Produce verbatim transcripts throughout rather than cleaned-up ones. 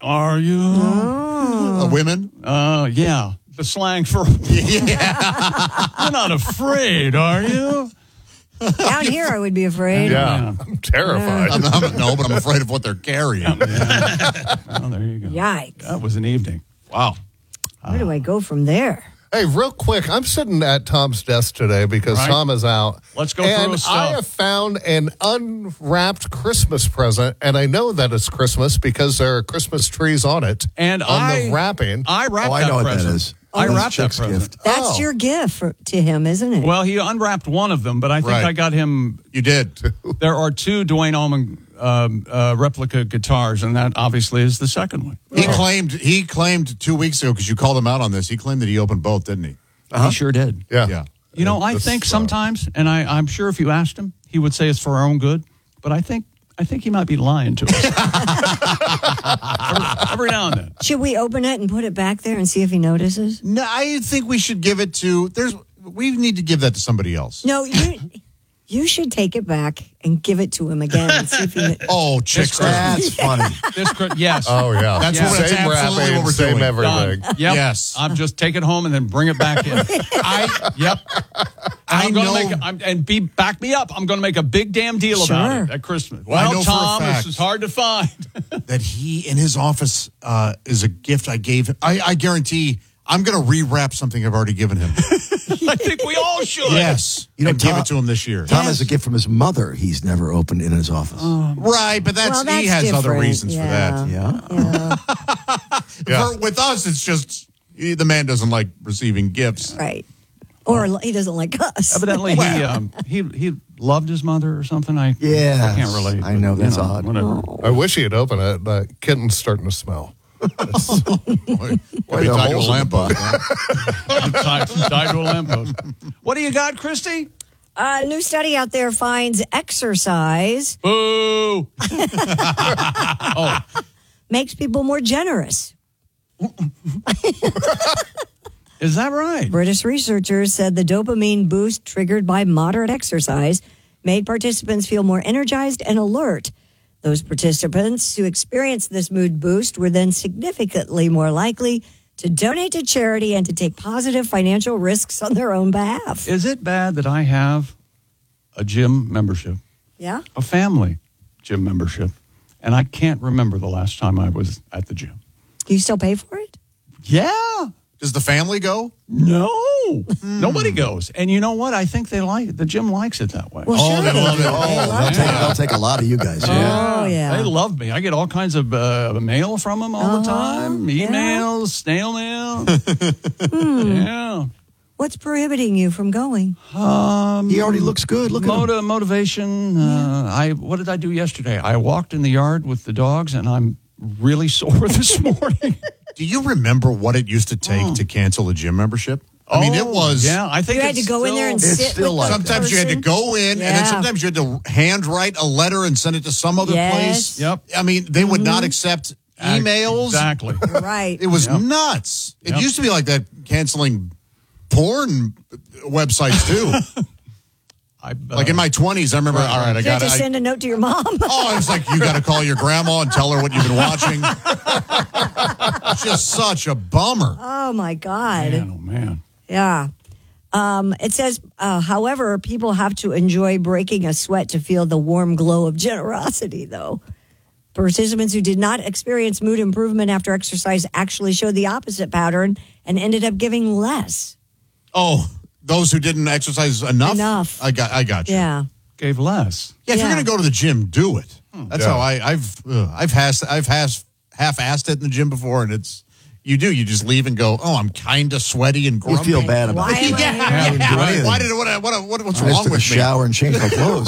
Are you? Oh. Uh, women? Uh, yeah. The slang for Yeah. You're not afraid, are you? Down here, I would be afraid. Yeah, I'm terrified. I'm, I'm, no, but I'm afraid of what they're carrying. Yeah. Oh, there you go. Yikes. That was an evening. Wow. Where do I go from there? Hey, real quick, I'm sitting at Tom's desk today because Right. Tom is out. Let's go and through his stuff. I have found an unwrapped Christmas present, and I know that it's Christmas because there are Christmas trees on it. And on I- the wrapping. I wrapped Oh, I that know what present. that is. I That's wrapped that Chick's present. gift. That's Oh. your gift for, to him, isn't it? Well, he unwrapped one of them, but I think Right. I got him. You did. There are two Dwayne Allman um, uh, replica guitars, and that obviously is the second one. He claimed he claimed two weeks ago, because you called him out on this, he claimed that he opened both, didn't he? He sure did. yeah. Yeah. You know, I This, think uh, sometimes, and I, I'm sure if you asked him, he would say it's for our own good. But I think I think he might be lying to us every, every now and then. Should we open it and put it back there and see if he notices? No, I think we should give it to, there's, we need to give that to somebody else. No, you you should take it back and give it to him again and see if he. Oh, chicks. That's funny. This could, yes. Oh, yeah. That's Yeah. what- that's same absolutely wrapping, what we're same doing. everything. Done. Yep. Yes. I'm just take it home and then bring it back in. I, Yep. I I'm gonna know- make a, I'm, and be back me up. I'm going to make a big damn deal about Sure. it at Christmas. I Well, know for a Tom, this fact. is hard to find. that he in his office uh, is a gift I gave him. I, I guarantee I'm going to rewrap something I've already given him. I think we all should. Yes. You know, and give Tom- it to him this year. Tom has a gift from his mother he's never opened in his office. Right, but that's, Well, that's he has other different. reasons Yeah. for that. yeah. Yeah, Yeah. For, with us, it's just he, the man doesn't like receiving gifts. right. Or he doesn't like us. Evidently, he um, he he loved his mother or something. I Yes. I can't relate. I know, but, that's you odd. Whatever. I wish he had opened it. The kitten's starting to smell. Boy, Why Maybe the tied to a holes in the lamppost. huh? tied, tied to a lamppost. What do you got, Christy? A new study out there finds exercise Boo! Oh, makes people more generous. is that right? British researchers said the dopamine boost triggered by moderate exercise made participants feel more energized and alert. Those participants who experienced this mood boost were then significantly more likely to donate to charity and to take positive financial risks on their own behalf. Is it bad that I have a gym membership, Yeah? a family gym membership, and I can't remember the last time I was at the gym? Do you still pay for it? Yeah. Does the family go? No. Nobody goes. And you know what? I think they like it. The gym likes it that way. Well, Oh, sure. they love it. They Oh, love They'll it. take, they'll take a lot of you guys. Oh, yeah. They love me. I get all kinds of uh, mail from them all the Uh-huh. time. Yeah. Emails, snail mail. Yeah. What's prohibiting you from going? Um, He already looks good. Look at him. Motiv- motivation. Uh, I what did I do yesterday? I walked in the yard with the dogs, and I'm really sore this morning. Do you remember what it used to take to cancel a gym membership? I mean, it Oh, was. Yeah, I think You had it's to go in there and still- It's sit still with like the Sometimes you had to person? go in, and then Yeah. sometimes you had to handwrite a letter and send it to some other Yes. place. Yep. I mean, they would not accept emails. Exactly. Right. It was Yep. nuts. It Yep. used to be like that, canceling porn websites too. I, uh, Like in my twenties, I remember. All right, I Did you have got to to. send a note to your mom? Oh, it's like you got to call your grandma and tell her what you've been watching. It's just such a bummer. Oh, my God. man, oh man. Yeah. Um, it says, uh, however, people have to enjoy breaking a sweat to feel the warm glow of generosity, though. Participants who did not experience mood improvement after exercise actually showed the opposite pattern and ended up giving less. Oh, those who didn't exercise enough. Enough. I got. I got you. Yeah. Gave less. Yeah, if Yeah. you're going to go to the gym, do it. That's Yeah. how I, I've uh, I've has I've has half-assed it in the gym before, and it's you do you just leave and go, oh, I'm kind of sweaty and You grumpy. feel bad about Why it. am I Yeah, here? I didn't do Why, anything. why did what what what what's I just wrong took a with me? shower and changed my clothes.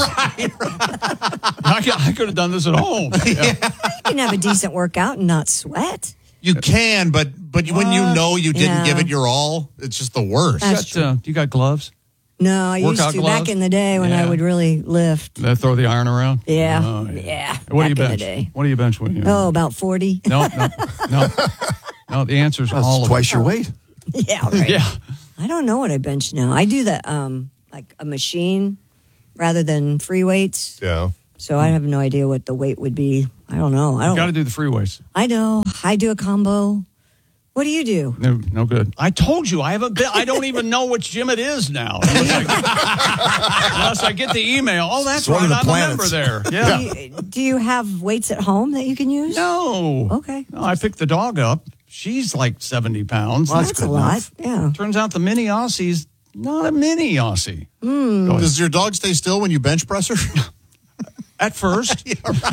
I, could- I could have done this at home. Yeah. You can have a decent workout and not sweat. You can, but but when you know you didn't Yeah. give it your all, it's just the worst. That's Got, uh, you got gloves? No, I used Workout to gloves? back in the day when I Yeah. would really lift. They throw the iron around? Yeah. Oh, yeah. What do you back in bench? the day. What do you bench when you? Oh, about forty. No, no, no. No, the answer is That's all of twice it. your weight. Yeah, right. Yeah. I don't know what I bench now. I do that um like a machine rather than free weights. Yeah. So I have no idea what the weight would be. I don't know. I don't. Got to do the free weights. I know. I do a combo. What do you do? No, no good. I told you I haven't been. I don't even know which gym it is now, unless I, unless I get the email. Oh, that's It's one right. of the I'm a member planets. there. Yeah. Do you, do you have weights at home that you can use? No. Okay. No, I picked the dog up. She's like seventy pounds. Well, That's a lot. Yeah. Turns out the mini Aussie's not a mini Aussie. Go ahead. Does your dog stay still when you bench press her? At first.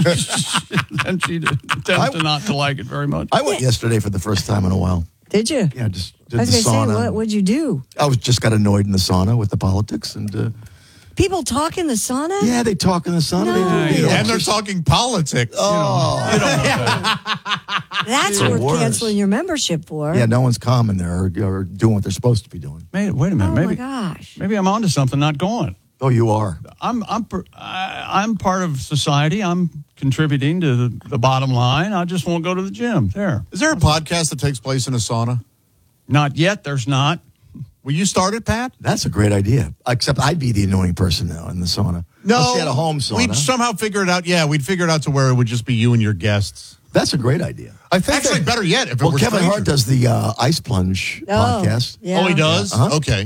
And she tends to not to like it very much. I went yesterday for the first time in a while. Did you? Yeah, just did I was the going to sauna. say, what would you do? I was just got annoyed in the sauna with the politics, and uh, People talk in the sauna? yeah, they talk in the sauna. No. They do, you know, And they're talking politics. oh, You don't know that. That's the worth worst. canceling your membership for. yeah, no one's calm in there or, or doing what they're supposed to be doing. Wait, wait a Oh, minute. my maybe gosh. maybe I'm onto something not going. Oh, you are. I'm I'm per- I, I'm part of society. I'm contributing to the, the bottom line. I just won't go to the gym. There. Is there a podcast that takes place in a sauna? Not yet. There's not. Will you start it, Pat? That's a great idea. Except I'd be the annoying person now in the sauna. Unless you had a home sauna. We'd somehow figure it out. Yeah, we'd figure it out to where it would just be you and your guests. That's a great idea. I think Actually, that- better yet, if it Well, were Kevin strangers. Hart does the uh, ice plunge Oh, podcast. yeah. Oh, he does? Uh-huh. Okay.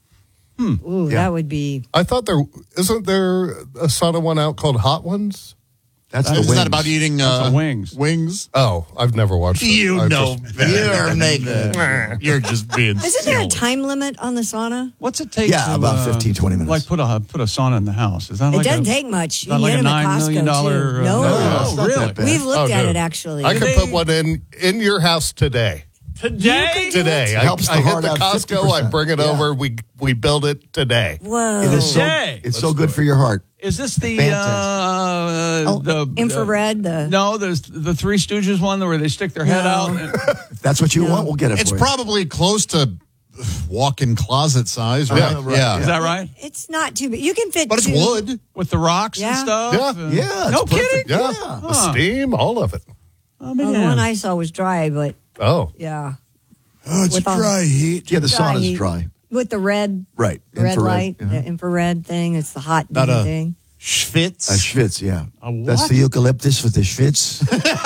Ooh, Yeah. that would be. I thought there isn't there a sauna one out called Hot Ones. That's the Isn't wings. that about eating uh, That's the wings. Wings? Oh, I've never watched it. You I know just- better. You're making. You're just being Isn't there a silly. time limit on the sauna? What's it take? Yeah, to, about uh, fifteen, twenty minutes. Like put a put a sauna in the house. Is that It like doesn't a, take much. is You that can like get a them at nine million Costco, dollar? too. uh, No. No, it's not really? that bad. We've looked Oh, at no. it, actually. I could They- put one in in your house today. Today. Today, I, Helps the I hit heart the out Costco. fifty I percent. bring it Yeah. over. We we build it today. Whoa. It is so, Today. it's so good for your heart. Is this the Fantastic. uh, Oh, the infrared, the- no? There's the Three Stooges one where they stick their head No. out. And, If that's what you want, we'll get it It's for you. probably close to walk-in closet size, right? Yeah, right. Yeah. is that right? It's not too big. You can fit But it's two. wood. With the rocks Yeah. and stuff. Yeah. Uh, Yeah, No it's perfect. kidding. Yeah, Yeah. the steam, all of it. Oh, Well, the man. one I saw was dry, but Oh, yeah. Oh, it's With all- dry heat. Yeah, the Dry sauna's heat. dry. With the red, Right. red Infrared, light, yeah. the infrared thing. It's the hot Not beam a- thing. Schwitz. A schwitz, yeah. A what? That's the eucalyptus for the schwitz.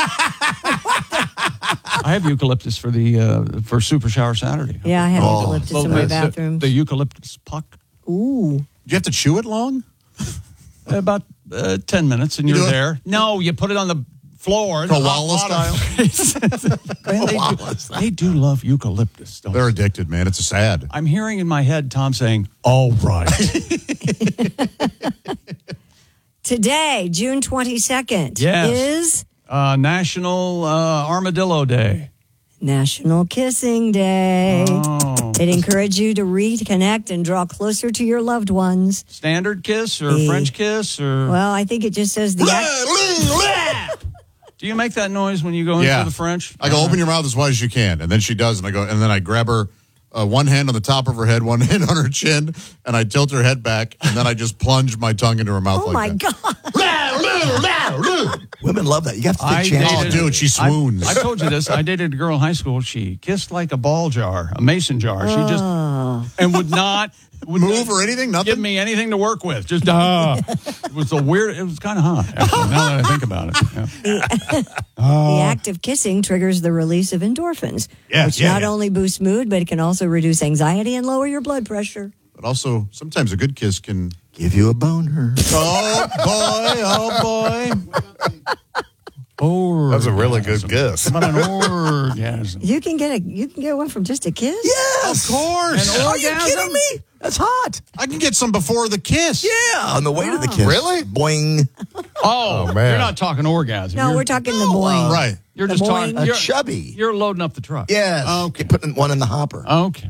I have eucalyptus for the uh, for Super Shower Saturday. Yeah, I have Oh, eucalyptus Well, in my the- bathroom. The, eucalyptus puck. Ooh. Do you have to chew it long? About uh, ten minutes, and You you're do it- there. No, you put it on the floor. The hot Wallace water. Man, they, do, they do love eucalyptus. Don't They're they? addicted, man. It's a sad. I'm hearing in my head Tom saying, "All right." Today, June twenty-second, Yes. is uh, National uh, Armadillo Day. National Kissing Day. Oh. It encourages you to reconnect and draw closer to your loved ones. Standard kiss or Eh. French kiss or Well, I think it just says the act. do you make that noise when you go Yeah. into the French? I go, open your mouth as wide as you can. And then she does. And I go, and then I grab her uh, one hand on the top of her head, one hand on her chin, and I tilt her head back. And then I just plunge my tongue into her mouth Oh like my that. God. Women love that. You have to take I chances. Oh, dated- dude, she swoons. I, I told you this. I dated a girl in high school. She kissed like a ball jar, a mason jar. She just and would not would Move not or anything? Nothing? give me anything to work with. Just uh, it was a weird. It was kind of hot. Actually, now that I think about it. Yeah. The act of kissing triggers the release of endorphins, Yeah, which yeah, not yeah. only boosts mood, but it can also reduce anxiety and lower your blood pressure. But also, sometimes a good kiss can. Give you a boner. Oh, boy. Oh, boy. Oh, that's a really good guess. About an orgasm. You can get a you can get one from just a kiss. Yes. Of course. An Are you orgasm? kidding me? That's hot. I can get some before the kiss. Yeah, on the way to the Wow. kiss. Really? Boing. Oh, man. You're not talking orgasm. No, You're, we're talking the boing. Right. You're the just boing. talking. A You're, chubby. you're loading up the truck. Yes. Okay. You're putting one in the hopper. Okay.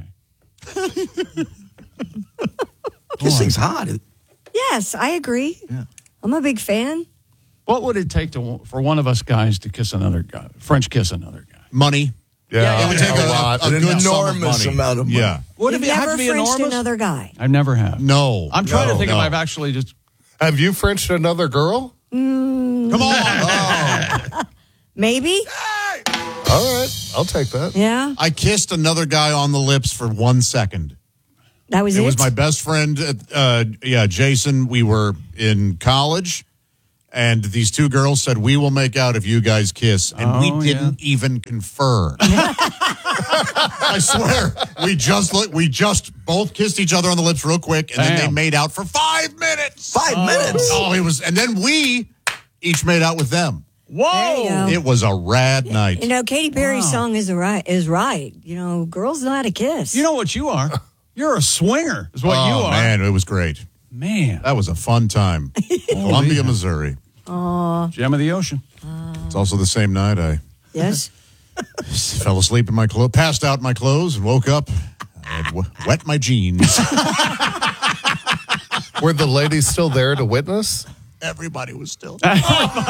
Kissing's hot. It- Yes, I agree. Yeah. I'm a big fan. What would it take to for one of us guys to kiss another guy? French kiss another guy. Money. Yeah, It would take a a, lot. a An good sum of enormous money. amount of money. Yeah. Would You've it be, have never to be Frenched enormous? another guy. I never have. No. I'm trying No, to think no. if I've actually just. Have you Frenched another girl? Come on. Oh. Maybe. All right, I'll take that. Yeah, I kissed another guy on the lips for one second. that was It it. was my best friend, uh, yeah, Jason. We were in college, And these two girls said, we will make out if you guys kiss. And Oh, we didn't even confer. I swear. We just look, we just both kissed each other on the lips real quick, and then they Damn. made out for five minutes. Five minutes. Oh, it was, and then we each made out with them. Whoa! There you go. It was a rad night. You know, Katy Perry's Wow. song is right. Is right. You know, girls know how to kiss. You know what you are? You're a swinger, is what oh, you are. man, it was great. Man. That was a fun time. Columbia, Missouri. Gem of the ocean. It's also the same night I Yes. fell asleep in my clothes, passed out in my clothes, and woke up. I had w- wet my jeans. Were the ladies still there to witness? Everybody was still. Wait,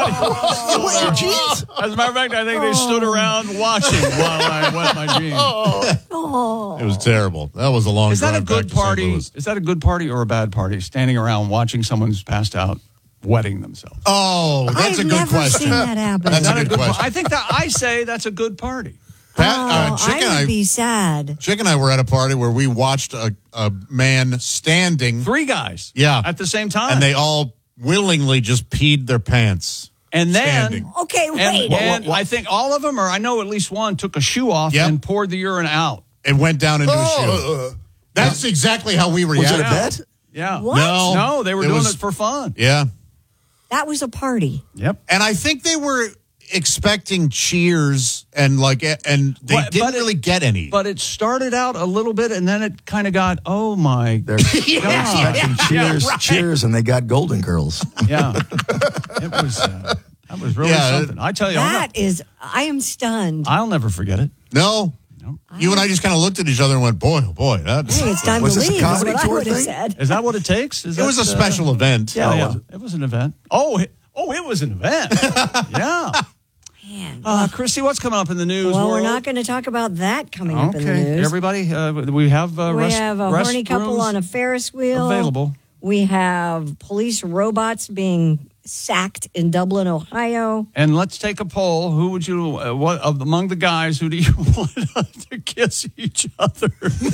jeez. As a matter of fact, I think they stood around watching while I wet my jeans. It was terrible. That was a long Is that a drive back good to Saint party? Louis. Is that a good party or a bad party? Standing around watching someone's passed out, wetting themselves. Oh, that's I've a good never question. seen that happen. That's Is a that good par- question. I think that I say that's a good party. Pat, oh, uh, Chick I and would I, be sad. Chick and I were at a party where we watched a, a man standing, Three guys. Yeah. At the same time. and they all willingly just peed their pants. and then standing. Okay, and, wait. and I think all of them, or I know at least one, took a shoe off Yep. and poured the urine out. It went down into his shoe. Oh, That's exactly how we Was it reacted. a bet? Yeah. What? No. No, they were It doing was- it for fun. Yeah. That was a party. Yep. And I think they were expecting cheers and like, and they But- didn't but it- really get any. But it started out a little bit, and then it kind of got, oh my They're God. expecting cheers, Yeah, right. cheers, and they got Golden Girls. Yeah. It was, uh, that was really Yeah, something. I tell you, I'll, That is, I am stunned. I'll never forget it. no. You and I just kind of looked at each other and went, boy, oh boy, that's. Hey, it's time Was to this a leave. Is comedy what I tour would have thing? said. Is that what it takes? Is It was a that, uh, special event. Yeah, Oh, yeah. was it? It was an event. Oh, it, oh, it was an event. Yeah. Man. Uh, Christy, what's coming up in the news? Well, we're world? not going to talk about that coming up in the Okay, news. everybody, uh, we have uh, we rest, have a horny couple restrooms on a Ferris wheel. available. We have police robots being sacked in Dublin, Ohio. And let's take a poll. Who would you, uh, what of among the guys, who do you want to kiss each other?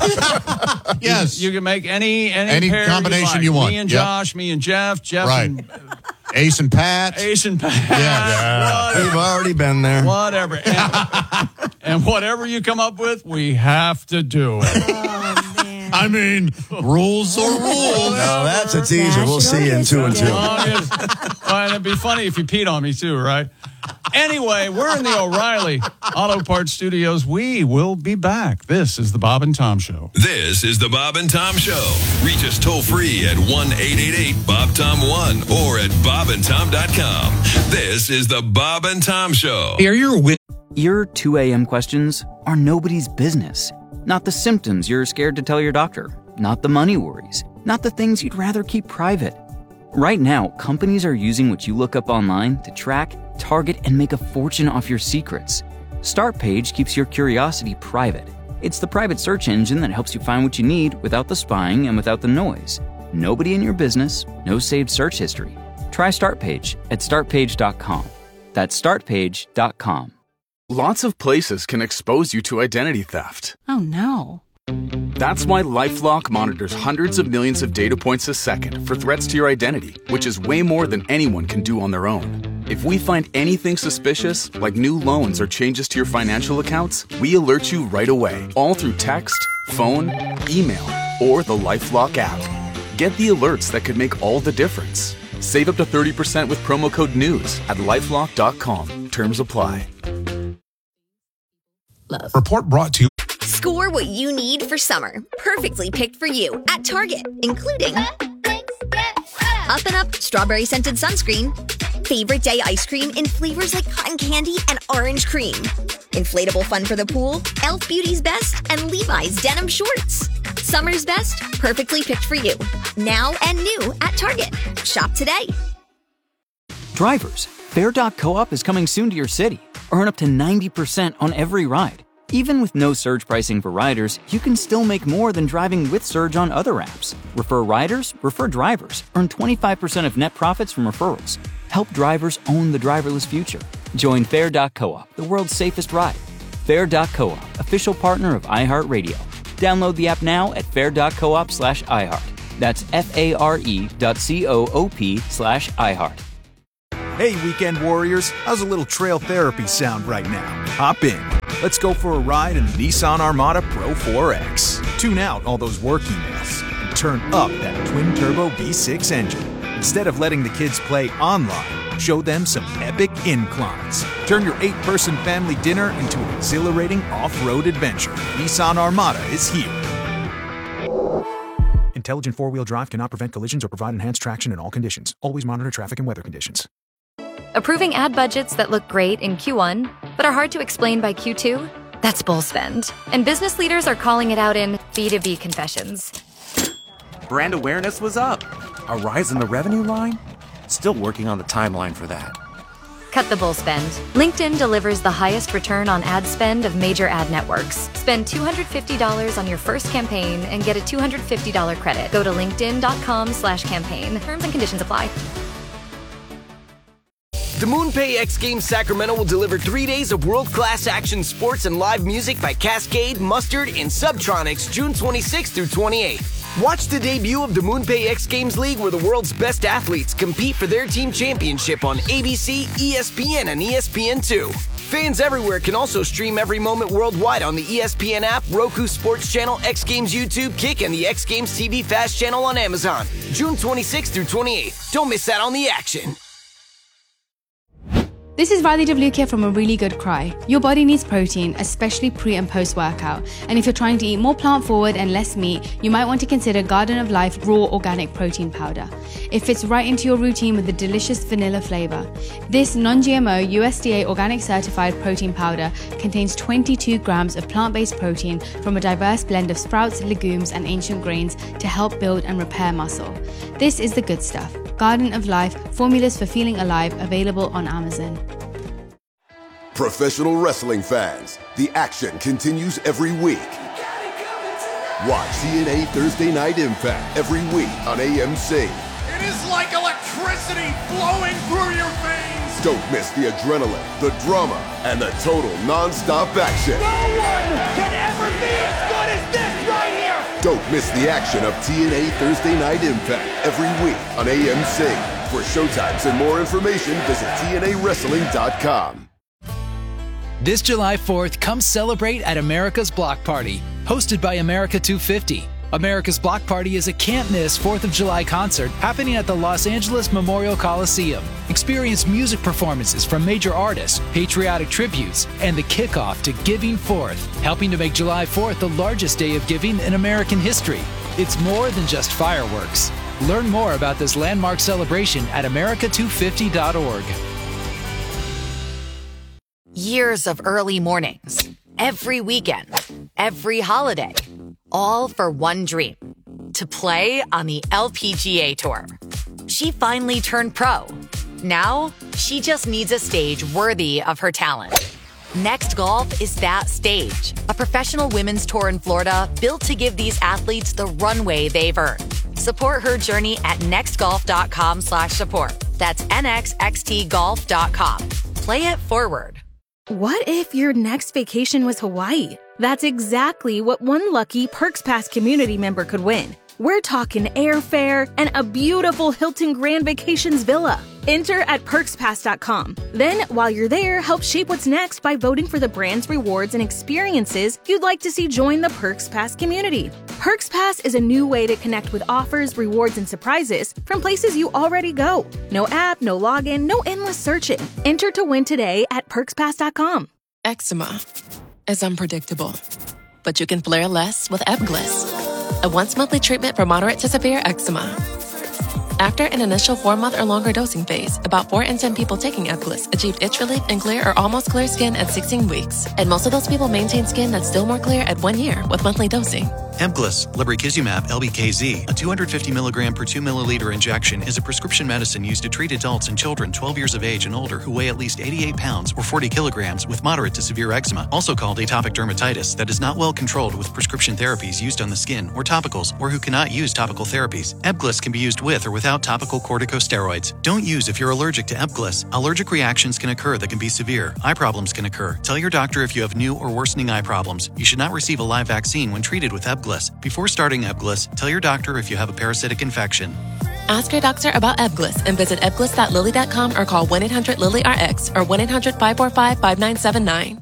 Yes. You can make any any, Any pair combination like. you want. Me and Yep. Josh, me and Jeff, Jeff Right. and Ace and Pat. Ace and Pat. Yeah. We've already been there. Whatever. And, and whatever you come up with, we have to do it. Oh, man. I mean, rules are rules. No, that's a teaser. We'll see you in two and two. Oh, yes. Oh, and it'd be funny if you peed on me too, right? Anyway, we're in the O'Reilly Auto Parts Studios. We will be back. This is the Bob and Tom Show. This is the Bob and Tom Show. Reach us toll free at one eight eight eight Bob Tom one or at bob and tom dot com. This is the Bob and Tom Show. Your two a.m. questions are nobody's business. Not the symptoms you're scared to tell your doctor. Not the money worries. Not the things you'd rather keep private. Right now, companies are using what you look up online to track, target, and make a fortune off your secrets. StartPage keeps your curiosity private. It's the private search engine that helps you find what you need without the spying and without the noise. Nobody in your business, no saved search history. Try StartPage at start page dot com. That's start page dot com. Lots of places can expose you to identity theft. Oh no. That's why LifeLock monitors hundreds of millions of data points a second for threats to your identity, which is way more than anyone can do on their own. If we find anything suspicious, like new loans or changes to your financial accounts, we alert you right away, all through text, phone, email, or the LifeLock app. Get the alerts that could make all the difference. Save up to thirty percent with promo code NEWS at lifelock dot com. Terms apply. Report brought to you. Score what you need for summer. Perfectly picked for you at Target, including Up and Up strawberry scented sunscreen, favorite day ice cream in flavors like cotton candy and orange cream, inflatable fun for the pool, Elf Beauty's Best, and Levi's denim shorts. Summer's best, perfectly picked for you. Now and new at Target. Shop today. Drivers, Fair dot coop is coming soon to your city. Earn up to ninety percent on every ride. Even with no surge pricing for riders, you can still make more than driving with Surge on other apps. Refer riders, refer drivers. Earn twenty-five percent of net profits from referrals. Help drivers own the driverless future. Join Fair dot coop, the world's safest ride. Fair dot coop, official partner of iHeartRadio. Download the app now at fair dot coop slash iHeart. That's F A R E dot C O O P slash iHeart. Hey, weekend warriors, how's a little trail therapy sound right now? Hop in. Let's go for a ride in the Nissan Armada Pro four X. Tune out all those work emails and turn up that twin-turbo V six engine. Instead of letting the kids play online, show them some epic inclines. Turn your eight-person family dinner into an exhilarating off-road adventure. Nissan Armada is here. Intelligent four-wheel drive cannot prevent collisions or provide enhanced traction in all conditions. Always monitor traffic and weather conditions. Approving ad budgets that look great in Q one, but are hard to explain by Q two? That's bull spend. And business leaders are calling it out in B two B confessions. Brand awareness was up. A rise in the revenue line? Still working on the timeline for that. Cut the bull spend. LinkedIn delivers the highest return on ad spend of major ad networks. Spend two hundred fifty dollars on your first campaign and get a two hundred fifty dollars credit. Go to linkedin.com slash campaign. Terms and conditions apply. The MoonPay X Games Sacramento will deliver three days of world-class action sports and live music by Cascade, Mustard, and Subtronics June twenty-sixth through twenty-eighth. Watch the debut of the MoonPay X Games League, where the world's best athletes compete for their team championship on A B C, E S P N, and E S P N two. Fans everywhere can also stream every moment worldwide on the E S P N app, Roku Sports Channel, X Games YouTube, Kick, and the X Games T V Fast channel on Amazon. June twenty-sixth through twenty-eighth. Don't miss out on the action. This is Riley Devlukia from A Really Good Cry. Your body needs protein, especially pre and post workout. And if you're trying to eat more plant forward and less meat, you might want to consider Garden of Life Raw Organic Protein Powder. It fits right into your routine with a delicious vanilla flavor. This non-G M O U S D A organic certified protein powder contains twenty-two grams of plant-based protein from a diverse blend of sprouts, legumes, and ancient grains to help build and repair muscle. This is the good stuff. Garden of Life, formulas for feeling alive, available on Amazon. Professional wrestling fans, the action continues every week. Watch T N A Thursday Night Impact every week on A M C. It is like electricity flowing through your veins. Don't miss the adrenaline, the drama, and the total non-stop action. No one can ever be as good as this right here. Don't miss the action of T N A Thursday Night Impact every week on A M C. For showtimes and more information, visit T N A wrestling dot com. This July fourth, come celebrate at America's Block Party, hosted by America two fifty. America's Block Party is a can't-miss fourth of July concert happening at the Los Angeles Memorial Coliseum. Experience music performances from major artists, patriotic tributes, and the kickoff to Giving Fourth, helping to make July fourth the largest day of giving in American history. It's more than just fireworks. Learn more about this landmark celebration at America two fifty dot org. Years of early mornings, every weekend, every holiday, all for one dream, to play on the L P G A Tour. She finally turned pro. Now, she just needs a stage worthy of her talent. Next Golf is that stage, a professional women's tour in Florida built to give these athletes the runway they've earned. Support her journey at nextgolf.com slash support. That's N X X T golf dot com. Play it forward. What if your next vacation was Hawaii? That's exactly what one lucky Perks Pass community member could win. We're talking airfare and a beautiful Hilton Grand Vacations villa. Enter at perks pass dot com. Then, while you're there, help shape what's next by voting for the brands, rewards, and experiences you'd like to see join the Perks Pass community. Perks Pass is a new way to connect with offers, rewards, and surprises from places you already go. No app, no login, no endless searching. Enter to win today at perks pass dot com. Eczema is unpredictable, but you can flare less with Ebglyss, a once-monthly treatment for moderate to severe eczema. After an initial four-month or longer dosing phase, about four in ten people taking Ebglyss achieved itch relief and clear or almost clear skin at sixteen weeks. And most of those people maintain skin that's still more clear at one year with monthly dosing. Ebglyss, lebrikizumab L B K Z, a two hundred fifty milligram per two milliliter injection, is a prescription medicine used to treat adults and children twelve years of age and older who weigh at least eighty-eight pounds or forty kilograms with moderate to severe eczema, also called atopic dermatitis, that is not well controlled with prescription therapies used on the skin or topicals, or who cannot use topical therapies. Ebglyss can be used with or without topical corticosteroids. Don't use if you're allergic to Ebglyss. Allergic reactions can occur that can be severe. Eye problems can occur. Tell your doctor if you have new or worsening eye problems. You should not receive a live vaccine when treated with Ebglyss. Before starting Ebglyss, tell your doctor if you have a parasitic infection. Ask your doctor about Ebglyss and visit ebglyss dot lilly dot com or call one eight hundred lilly R X or one eight hundred five four five five nine seven nine.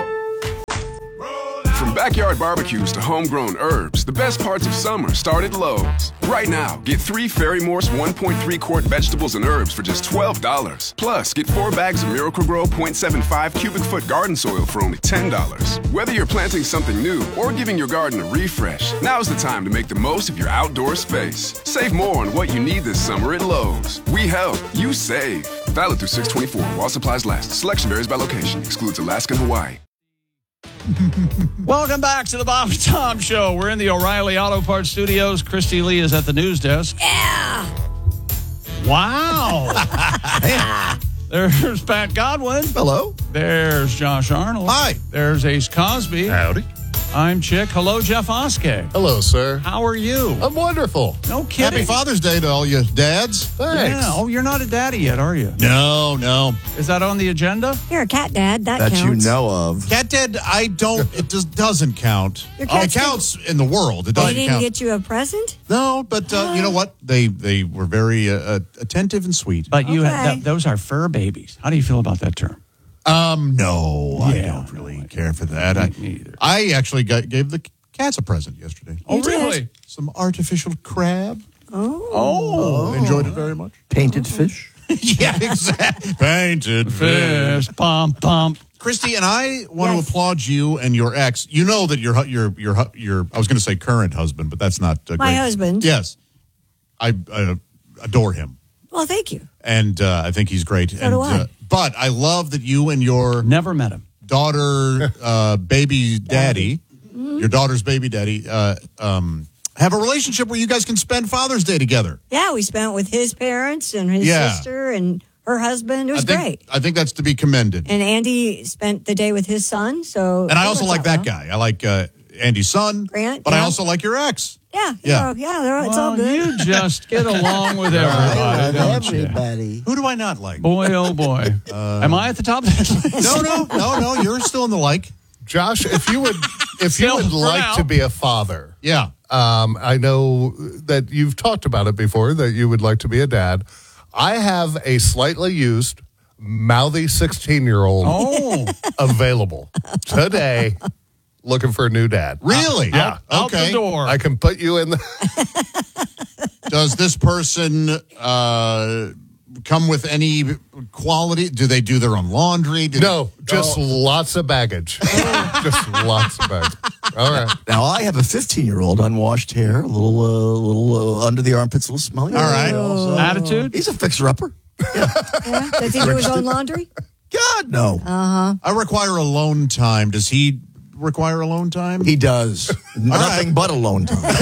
From backyard barbecues to homegrown herbs, the best parts of summer start at Lowe's. Right now, get three Ferry Morse one point three quart vegetables and herbs for just twelve dollars. Plus, get four bags of Miracle-Gro zero point seven five cubic foot garden soil for only ten dollars. Whether you're planting something new or giving your garden a refresh, now's the time to make the most of your outdoor space. Save more on what you need this summer at Lowe's. We help, you save. Valid through six twenty-four while supplies last. Selection varies by location. Excludes Alaska and Hawaii. Welcome back to the Bob and Tom Show. We're in the O'Reilly Auto Parts Studios. Christy Lee is at the news desk. Yeah. Wow. There's Pat Godwin. Hello. There's Josh Arnold. Hi. There's Ace Cosby. Howdy. I'm Chick. Hello, Jeff Oskey. Hello, sir. How are you? I'm wonderful. No kidding. Happy Father's Day to all you dads. Thanks. Yeah. Oh, you're not a daddy yet, are you? No, no. Is that on the agenda? You're a cat dad. That, That counts. you know of. Cat dad, I don't, it just doesn't count. Your Oh, cats it counts in the world. It They doesn't didn't count. get you a present? No, but uh, you know what? They they were very uh, attentive and sweet. But you Okay. have, that, those are fur babies. How do you feel about that term? Um, no, I Yeah, don't really care for that. I, Me either. I actually got, gave the cats a present yesterday. Oh, You did? really? Some artificial crab. Oh. Oh. I enjoyed it very much. Painted fish. Yeah, exactly. Painted fish. Fish, pump, pump. Christy, and I want Yes. to applaud you and your ex. You know that your hu- your your hu- your I was going to say current husband, but that's not uh, My great. husband. Yes, I uh, adore him, Well, thank you. and uh, I think he's great. So and, do I. Uh, but I love that you and your Never met him. daughter, uh, baby daddy, your daughter's baby daddy, uh, um, have a relationship where you guys can spend Father's Day together. Yeah, we spent with his parents and his Yeah. sister and her husband. It was I think, great. I think that's to be commended. And Andy spent the day with his son. So And I it also worked like out that well. guy. I like uh, Andy's son, Grant, but I yeah. also like your ex. Yeah, Yeah. yeah, yeah. they're- It's Well, all good. you just get along with everybody, don't you? Everybody. Who do I not like? Boy, oh boy. Am I at the top of that list? No, no, no, no. You're still in the like. Josh, if you would, if you Still would for like now. to be a father, Yeah. um, I know that you've talked about it before that you would like to be a dad. I have a slightly used, mouthy sixteen-year-old Oh, available today, looking for a new dad. Really? Yeah. out Okay. the door. I can put you in. The, Does this person uh, come with any quality? Do they do their own laundry? Do no, just lots of baggage. just lots of baggage. All right. Now I have a fifteen-year-old unwashed hair, a little, uh, little uh, under the armpits, a little smelly. All right. Also, Attitude? He's a fixer-upper. Yeah. Does he do his own laundry? God no. Uh huh. I require alone time. Does he require alone time? He does nothing but alone time.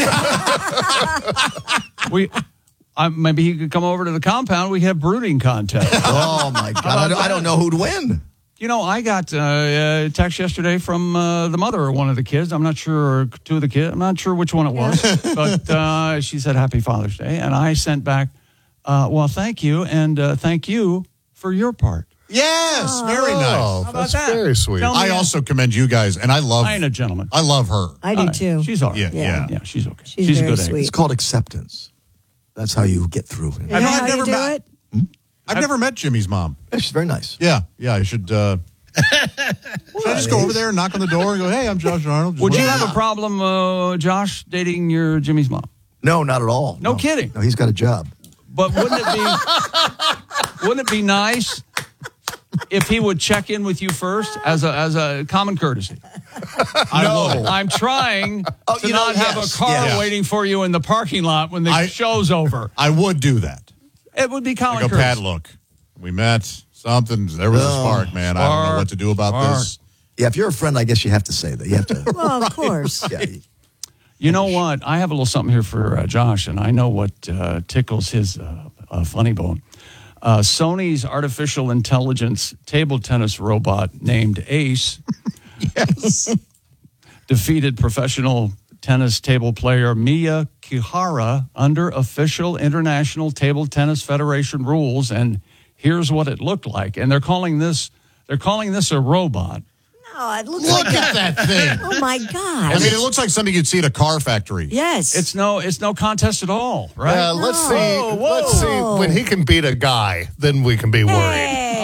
we, uh, maybe he could come over to the compound. We have brooding contest. Oh my God! I don't, I don't know who'd win. You know, I got uh, a text yesterday from uh, the mother of one of the kids. I'm not sure, or two of the kids. I'm not sure which one it was. But uh, she said, Happy Father's Day. And I sent back, uh, well, thank you. And uh, thank you for your part. Yes, very nice. Oh, How about that's that? very sweet. Tell me I that. also commend you guys, and I love. I ain't a gentleman. I love her. I do All right. too. She's all right. Yeah, yeah. Yeah, she's okay. She's She's, a very good egg. sweet. It's called acceptance. That's how you get through it. You know I've how never you do met- it? I've never met Jimmy's mom. Yeah, she's very nice. Yeah, yeah. I should. Uh, should I just go over there and knock on the door and go, "Hey, I'm Josh Arnold." Just Would you wanna- have a problem, uh, Josh, dating your Jimmy's mom? No, not at all. No kidding. No, he's got a job. But wouldn't it be wouldn't it be nice if he would check in with you first as a as a common courtesy? I No. would. I'm trying Oh, to you know, not have yes, a car yes. waiting for you in the parking lot when the I- show's over. I would do that. It would be I common go, courtesy. Pat. Look, we met. Something. There was a Oh, spark, man. I don't know spark, what to do about spark. this. Yeah, if you're a friend, I guess you have to say that. You have to. Well, of course. Yeah. You know what? I have a little something here for uh, Josh, and I know what uh, tickles his uh, uh, funny bone. Uh, Sony's artificial intelligence table tennis robot named Ace Yes. defeated professional tennis table player Mia Kihara under official International Table Tennis Federation rules, and here's what it looked like. And they're calling this they're calling this a robot. Oh, it looks Look like at that thing. Oh my God! I mean, it looks like something you'd see at a car factory. Yes, It's no, it's no contest at all, right? Yeah, let's see. Whoa, whoa. Let's see when he can beat a guy. Then we can be worried.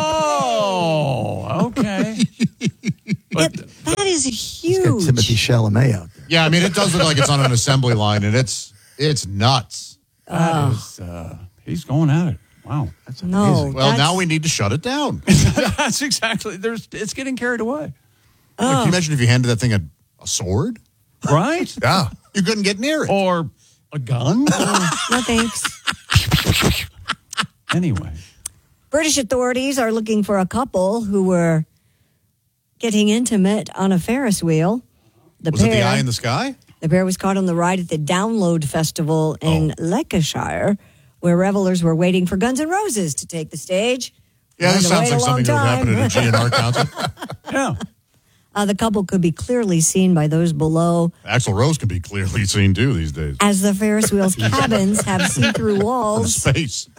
Oh, okay. But that is He's got huge. Timothy Chalamet out there. Yeah, I mean, it does look like it's on an assembly line, and it's it's nuts. that is, uh, he's going at it. Wow. That's No, amazing. Well, that's- now we need to shut it down. That's exactly. There's. It's getting carried away. Like, can you imagine if you handed that thing a, a sword? Right? Yeah. You couldn't get near it. Or a gun? No thanks. Anyway. British authorities are looking for a couple who were getting intimate on a Ferris wheel. The Was pair, it the eye in the sky? The pair was caught on the ride at the Download Festival in Lancashire, where revelers were waiting for Guns N' Roses to take the stage. Yeah, Had this to sounds wait a like something that long would happen at a G N R concert. Yeah. Uh, the couple could be clearly seen by those below, Axl Rose can be clearly seen, too, these days. as the Ferris wheel's cabins have see-through walls. Space.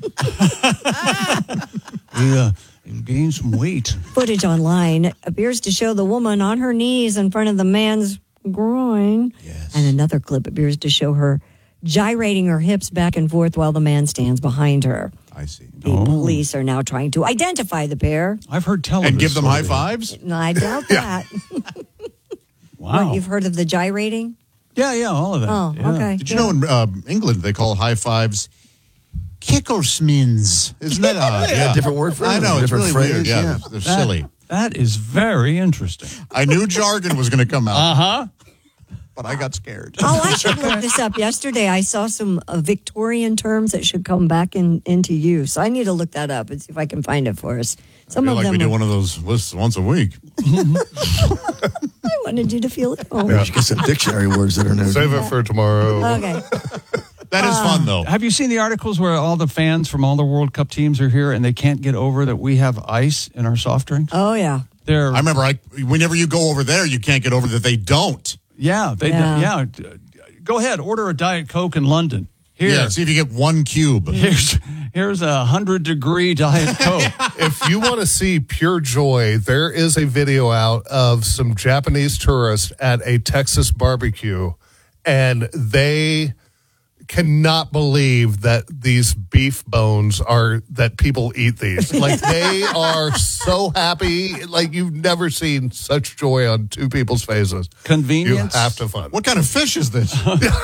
Yeah. Gain some weight. Footage online appears to show the woman on her knees in front of the man's groin. Yes. And another clip appears to show her gyrating her hips back and forth while the man stands behind her. I see. The police are now trying to identify the pair. I've heard tell of And this give them sort high of- fives? No, I doubt that. Wow. What, you've heard of the gyrating? Yeah, yeah, all of that. Oh, Yeah. okay. Did you know in uh, England they call high fives kickersmins? Isn't that odd? Yeah, different word for I it, know, it's different really phrase, weird. Yeah, yeah. they're, they're That- silly. That is very interesting. I knew jargon was going to come out, Uh-huh. but I got scared. Oh, I should look this up. Yesterday, I saw some uh, Victorian terms that should come back in, into use. I need to look that up and see if I can find it for us. I Some feel of like them. we do are- one of those lists once a week. I wanted you to feel it. Oh, Maybe we should get some dictionary words that are new. Save it for tomorrow. okay. That is fun, though. Have you seen the articles where all the fans from all the World Cup teams are here and they can't get over that we have ice in our soft drinks? Oh, yeah. They're, I remember I, whenever you go over there, you can't get over that they don't. yeah, they, Yeah. yeah. yeah. Go ahead, order a Diet Coke in London. Here, Yeah, see if you get one cube. here's here's a hundred degree Diet Coke. If you want to see pure joy, there is a video out of some Japanese tourists at a Texas barbecue, and they cannot believe that these beef bones are that people eat these. Like they are so happy. Like you've never seen such joy on two people's faces. Convenience. You have to find. What kind of fish is this?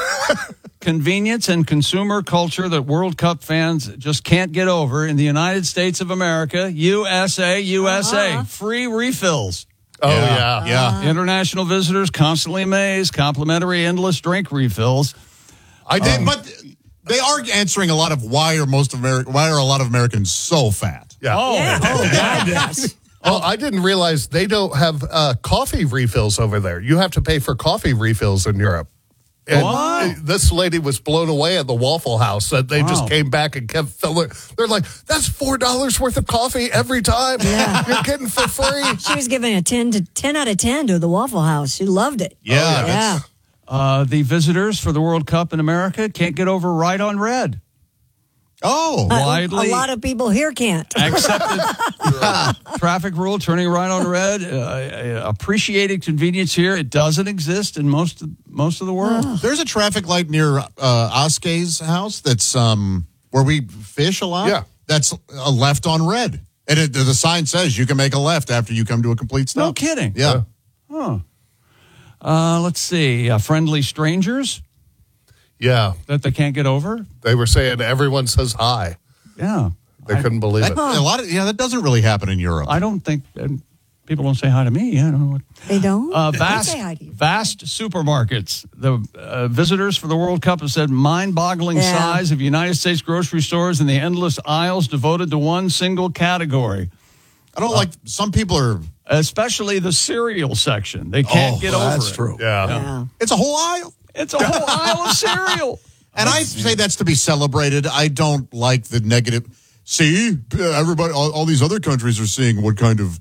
Convenience and consumer culture that World Cup fans just can't get over in the United States of America, U S A, U S A. Uh-huh. Free refills. Oh yeah, yeah. International visitors constantly amazed. Complimentary endless drink refills. I did, but they are answering a lot of why are most American why are a lot of Americans so fat? yeah. Oh, Yeah. Oh, God, yes. Oh, I didn't realize they don't have uh, coffee refills over there. You have to pay for coffee refills in Europe. And What? this lady was blown away at the Waffle House that they just Wow. came back and kept filling. They're like, that's four dollars worth of coffee every time. Yeah. You're getting for free. She was giving a ten to ten out of ten to the Waffle House. She loved it. Yeah, yeah. that's- Uh, the visitors for the World Cup in America can't get over right on red. Oh, Uh, widely a lot of people here can't. accepted traffic rule, turning right on red. Uh, appreciated convenience here. It doesn't exist in most of, most of the world. There's a traffic light near uh, Oske's house that's um, where we fish a lot. Yeah. That's a left on red. And it, the sign says you can make a left after you come to a complete stop. No kidding. Yeah. Huh. Uh, let's see. Uh, friendly strangers Yeah. that they can't get over. They were saying everyone says hi. Yeah. They couldn't believe That, it. A lot of yeah, that doesn't really happen in Europe. I don't think and people don't say hi to me. I don't know what. They don't? Uh, They vast, say hi to you. vast supermarkets. The uh, visitors for the World Cup have said mind-boggling Yeah. size of United States grocery stores and the endless aisles devoted to one single category. I don't like some people are. Especially the cereal section. They can't Oh, get well, over That's it. true. Yeah. Yeah. It's a whole aisle. It's a whole aisle of cereal. And I say that's to be celebrated. I don't like the negative. See, everybody, all, all these other countries are seeing what kind of.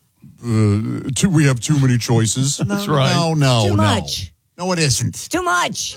Uh, too, we have too many choices. That's right. No, no, Too no. much. No, it isn't. It's too much.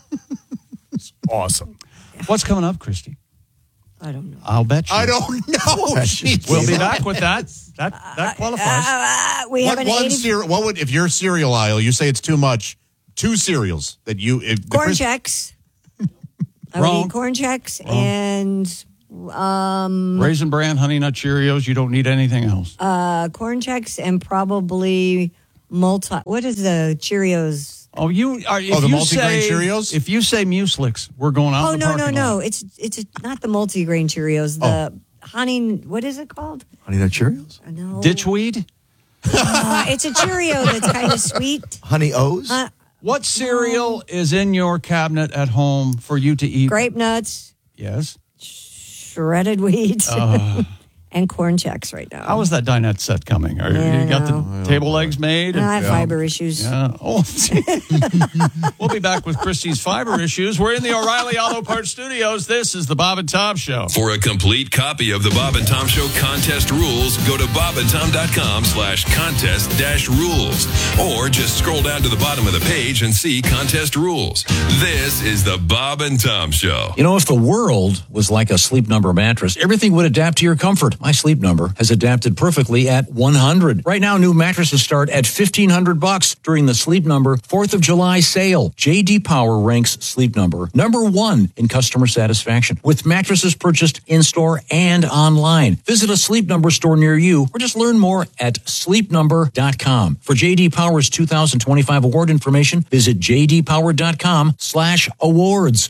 Awesome. What's coming up, Christy? I don't know. I'll bet you. I don't know. Jeez. We'll be back with that That that qualifies. Uh, we what have an one eighty cere- What would if your cereal aisle? You say it's too much. Two cereals that you if the corn Chris- checks. I would Wrong. eat corn checks and um, Raisin Bran, Honey Nut Cheerios. You don't need anything else. uh, corn checks and probably multi. What is the Cheerios? Oh, you are. If Oh, the you multigrain say, Cheerios? If you say Muslix, we're going out. Oh in the no no parking no! lot. It's it's not the multigrain Cheerios. The honey. What is it called? Honey Nut Cheerios? No. Ditchweed. Uh, it's a Cheerio that's kind of sweet. Honey O's? Uh, What cereal is in your cabinet at home for you to eat? grape nuts, Yes. shredded wheat, Uh, and corn checks right now. how is that dinette set coming? Are you, Yeah, you got I the table legs made? I have Yeah. fiber issues. Yeah. Oh, we'll be back with Christy's fiber issues. We're in the O'Reilly Auto Parts Studios. This is the Bob and Tom Show. For a complete copy of the Bob and Tom Show contest rules, go to bobandtom.com slash contest dash rules. Or just scroll down to the bottom of the page and see contest rules. This is the Bob and Tom Show. You know, if the world was like a Sleep Number mattress, everything would adapt to your comfort. My Sleep Number has adapted perfectly at one hundred. Right now, new mattresses start at fifteen hundred bucks during the Sleep Number fourth of July sale. J D Power ranks Sleep Number number one in customer satisfaction with mattresses purchased in-store and online. Visit a Sleep Number store near you or just learn more at sleep number dot com. For J D Power's two thousand twenty-five award information, visit j d power dot com slash awards.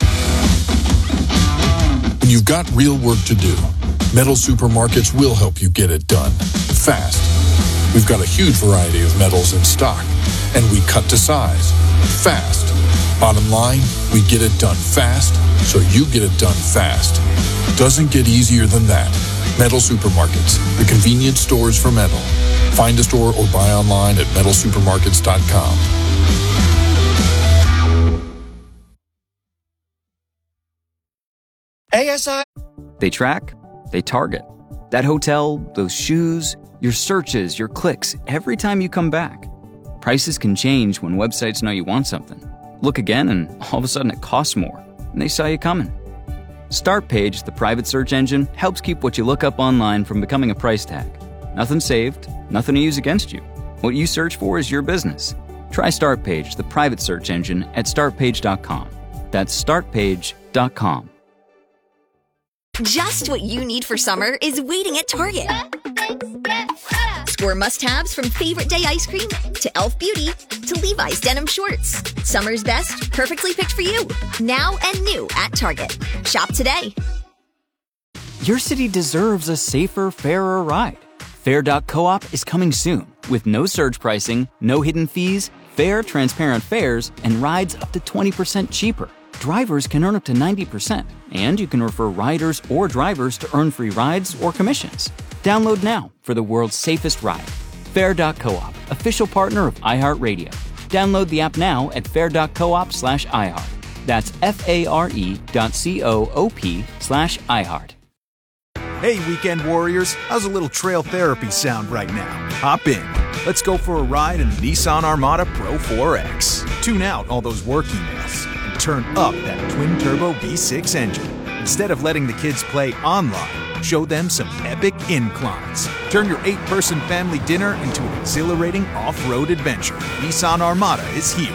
When you've got real work to do, Metal Supermarkets will help you get it done fast. We've got a huge variety of metals in stock, and we cut to size fast. Bottom line, we get it done fast, so you get it done fast. Doesn't get easier than that. Metal Supermarkets, the convenience stores for metal. Find a store or buy online at metal supermarkets dot com. A S I. They track, they target. That hotel, those shoes, your searches, your clicks, every time you come back. Prices can change when websites know you want something. Look again and all of a sudden it costs more, and they saw you coming. StartPage, the private search engine, helps keep what you look up online from becoming a price tag. Nothing saved, nothing to use against you. What you search for is your business. Try StartPage, the private search engine, at start page dot com. That's start page dot com. Just what you need for summer is waiting at Target. Score must-haves from Favorite Day ice cream to Elf Beauty to Levi's denim shorts. Summer's best, perfectly picked for you. Now and new at Target. Shop today. Your city deserves a safer, fairer ride. Fair dot coop is coming soon with no surge pricing, no hidden fees, fair, transparent fares, and rides up to twenty percent cheaper. Drivers can earn up to ninety percent, and you can refer riders or drivers to earn free rides or commissions. Download now for the world's safest ride. Fair dot coop, official partner of iHeartRadio. Download the app now at fair dot coop slash iHeart. That's F-A-R-E dot C-O-O-P slash iHeart. Hey, weekend warriors, how's a little trail therapy sound right now? Hop in. Let's go for a ride in the Nissan Armada Pro four X. Tune out all those work emails and turn up that twin-turbo V six engine. Instead of letting the kids play online, show them some epic inclines. Turn your eight-person family dinner into an exhilarating off-road adventure. Nissan Armada is here.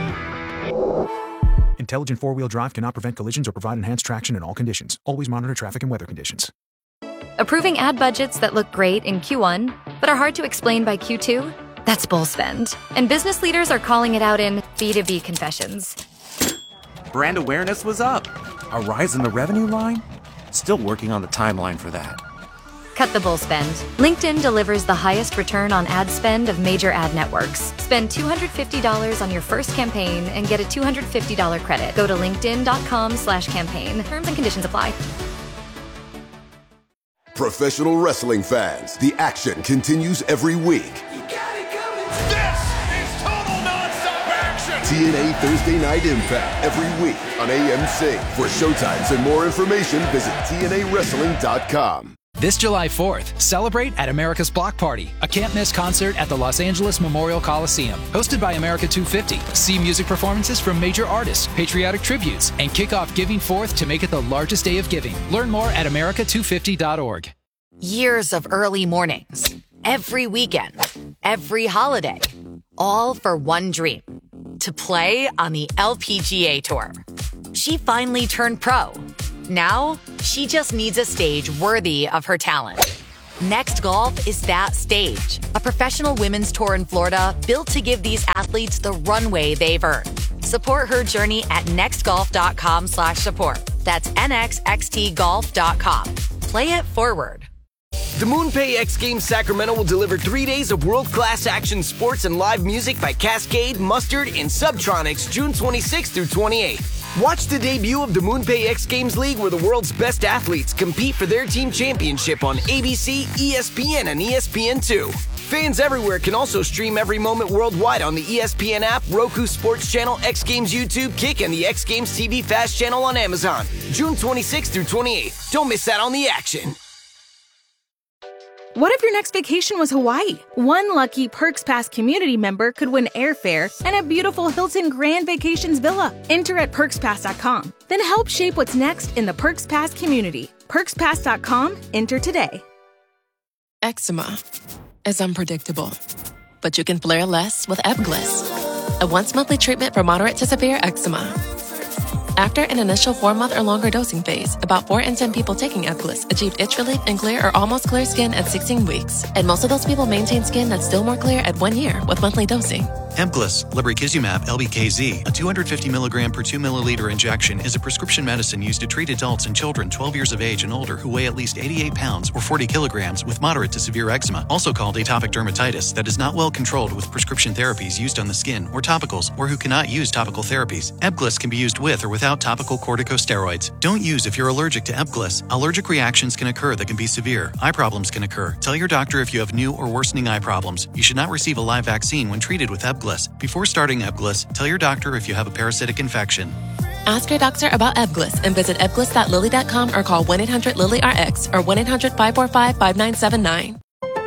Intelligent four-wheel drive cannot prevent collisions or provide enhanced traction in all conditions. Always monitor traffic and weather conditions. Approving ad budgets that look great in Q one, but are hard to explain by Q two? That's bull spend. And business leaders are calling it out in B two B confessions. Brand awareness was up. A rise in the revenue line? Still working on the timeline for that. Cut the bull spend. LinkedIn delivers the highest return on ad spend of major ad networks. Spend two hundred fifty dollars on your first campaign and get a two hundred fifty dollars credit. Go to linkedin.com slash campaign. Terms and conditions apply. Professional wrestling fans, the action continues every week. This is total nonstop action. T N A Thursday Night Impact every week on A M C. For showtimes and more information, visit T N A wrestling dot com. This July fourth, celebrate at America's Block Party, a can't-miss concert at the Los Angeles Memorial Coliseum. Hosted by America two fifty. See music performances from major artists, patriotic tributes, and kick off Giving Fourth to make it the largest day of giving. Learn more at america two fifty dot org. Years of early mornings. every weekend, every holiday, all for one dream, to play on the L P G A Tour. She finally turned pro. Now, she just needs a stage worthy of her talent. Next Golf is that stage, a professional women's tour in Florida built to give these athletes the runway they've earned. Support her journey at nextgolf.com slash support. That's nxxtgolf.com. Play it forward. The MoonPay X Games Sacramento will deliver three days of world-class action sports and live music by Cascade, Mustard, and Subtronics June twenty-sixth through twenty-eighth. Watch the debut of the MoonPay X Games League, where the world's best athletes compete for their team championship on A B C, E S P N, and E S P N two. Fans everywhere can also stream every moment worldwide on the E S P N app, Roku Sports Channel, X Games YouTube, Kick, and the X Games T V Fast channel on Amazon. June twenty-sixth through twenty-eighth. Don't miss out on the action. What if your next vacation was Hawaii? One lucky Perks Pass community member could win airfare and a beautiful Hilton Grand Vacations villa. Enter at perks pass dot com. Then help shape what's next in the Perks Pass community. perks pass dot com. Enter today. Eczema is unpredictable, but you can flare less with Ebglyss, a once-monthly treatment for moderate to severe eczema. After an initial four-month or longer dosing phase, about four in ten people taking Ebglyss achieved itch relief and clear or almost clear skin at sixteen weeks. And most of those people maintain skin that's still more clear at one year with monthly dosing. Ebglyss, lebrikizumab L B K Z, a two hundred fifty milligram per two milliliter injection, is a prescription medicine used to treat adults and children twelve years of age and older who weigh at least eighty-eight pounds or forty kilograms with moderate to severe eczema, also called atopic dermatitis, that is not well controlled with prescription therapies used on the skin or topicals, or who cannot use topical therapies. Ebglyss can be used with or without topical corticosteroids. Don't use if you're allergic to Ebglyss. Allergic reactions can occur that can be severe. Eye problems can occur. Tell your doctor if you have new or worsening eye problems. You should not receive a live vaccine when treated with Ebglyss. Before starting Ebglyss, tell your doctor if you have a parasitic infection. Ask your doctor about Ebglyss and visit ebglyss dot lilly dot com or call one eight hundred lily R X or one eight hundred five four five five nine seven nine.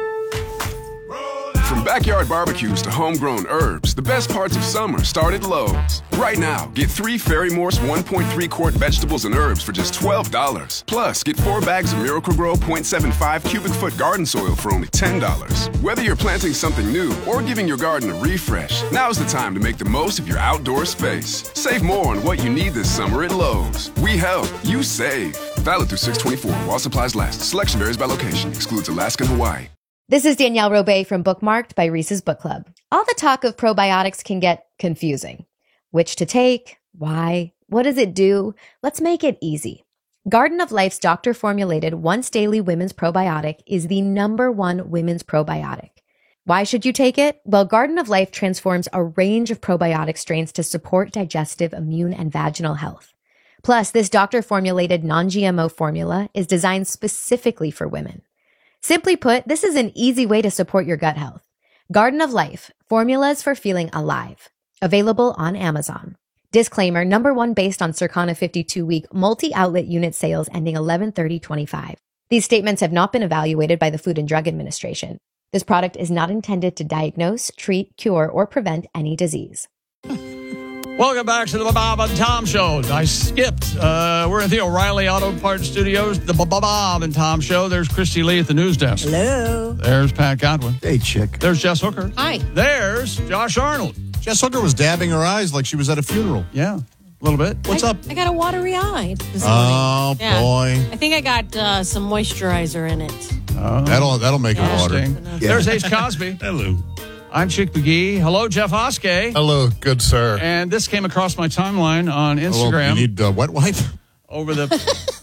From backyard barbecues to homegrown herbs, the best parts of summer start at Lowe's. Right now, get three Ferry Morse one point three quart vegetables and herbs for just twelve dollars. Plus, get four bags of Miracle-Gro point seven five cubic foot garden soil for only ten dollars. Whether you're planting something new or giving your garden a refresh, now's the time to make the most of your outdoor space. Save more on what you need this summer at Lowe's. We help, you save. Valid through six twenty-four while supplies last. Selection varies by location. Excludes Alaska and Hawaii. This is Danielle Robay from Bookmarked by Reese's Book Club. All the talk of probiotics can get confusing. Which to take? Why? What does it do? Let's make it easy. Garden of Life's doctor-formulated once-daily women's probiotic is the number one women's probiotic. Why should you take it? Well, Garden of Life transforms a range of probiotic strains to support digestive, immune, and vaginal health. Plus, this doctor-formulated non-G M O formula is designed specifically for women. Simply put, this is an easy way to support your gut health. Garden of Life, formulas for feeling alive. Available on Amazon. Disclaimer, number one based on Circana fifty-two week multi-outlet unit sales ending eleven thirty twenty-five. These statements have not been evaluated by the Food and Drug Administration. This product is not intended to diagnose, treat, cure, or prevent any disease. Welcome back to the Bob and Tom Show. I skipped. Uh, we're at the O'Reilly Auto Parts Studios, the Bob and Tom Show. There's Christy Lee at the news desk. Hello. There's Pat Godwin. Hey, chick. There's Jess Hooker. Hi. There's Josh Arnold. Jess Hooker was dabbing her eyes like she was at a funeral. Yeah, a little bit. What's I, up? I got a watery eye. This Oh, morning. Yeah. boy. I think I got uh, some moisturizer in it. Oh. That'll that'll make it water. Yeah. There's Ace Cosby. Hello. I'm Chick McGee. Hello, Jeff Hoskey. Hello, good sir. And this came across my timeline on Instagram. Hello, you need uh, wet wipe? Over the...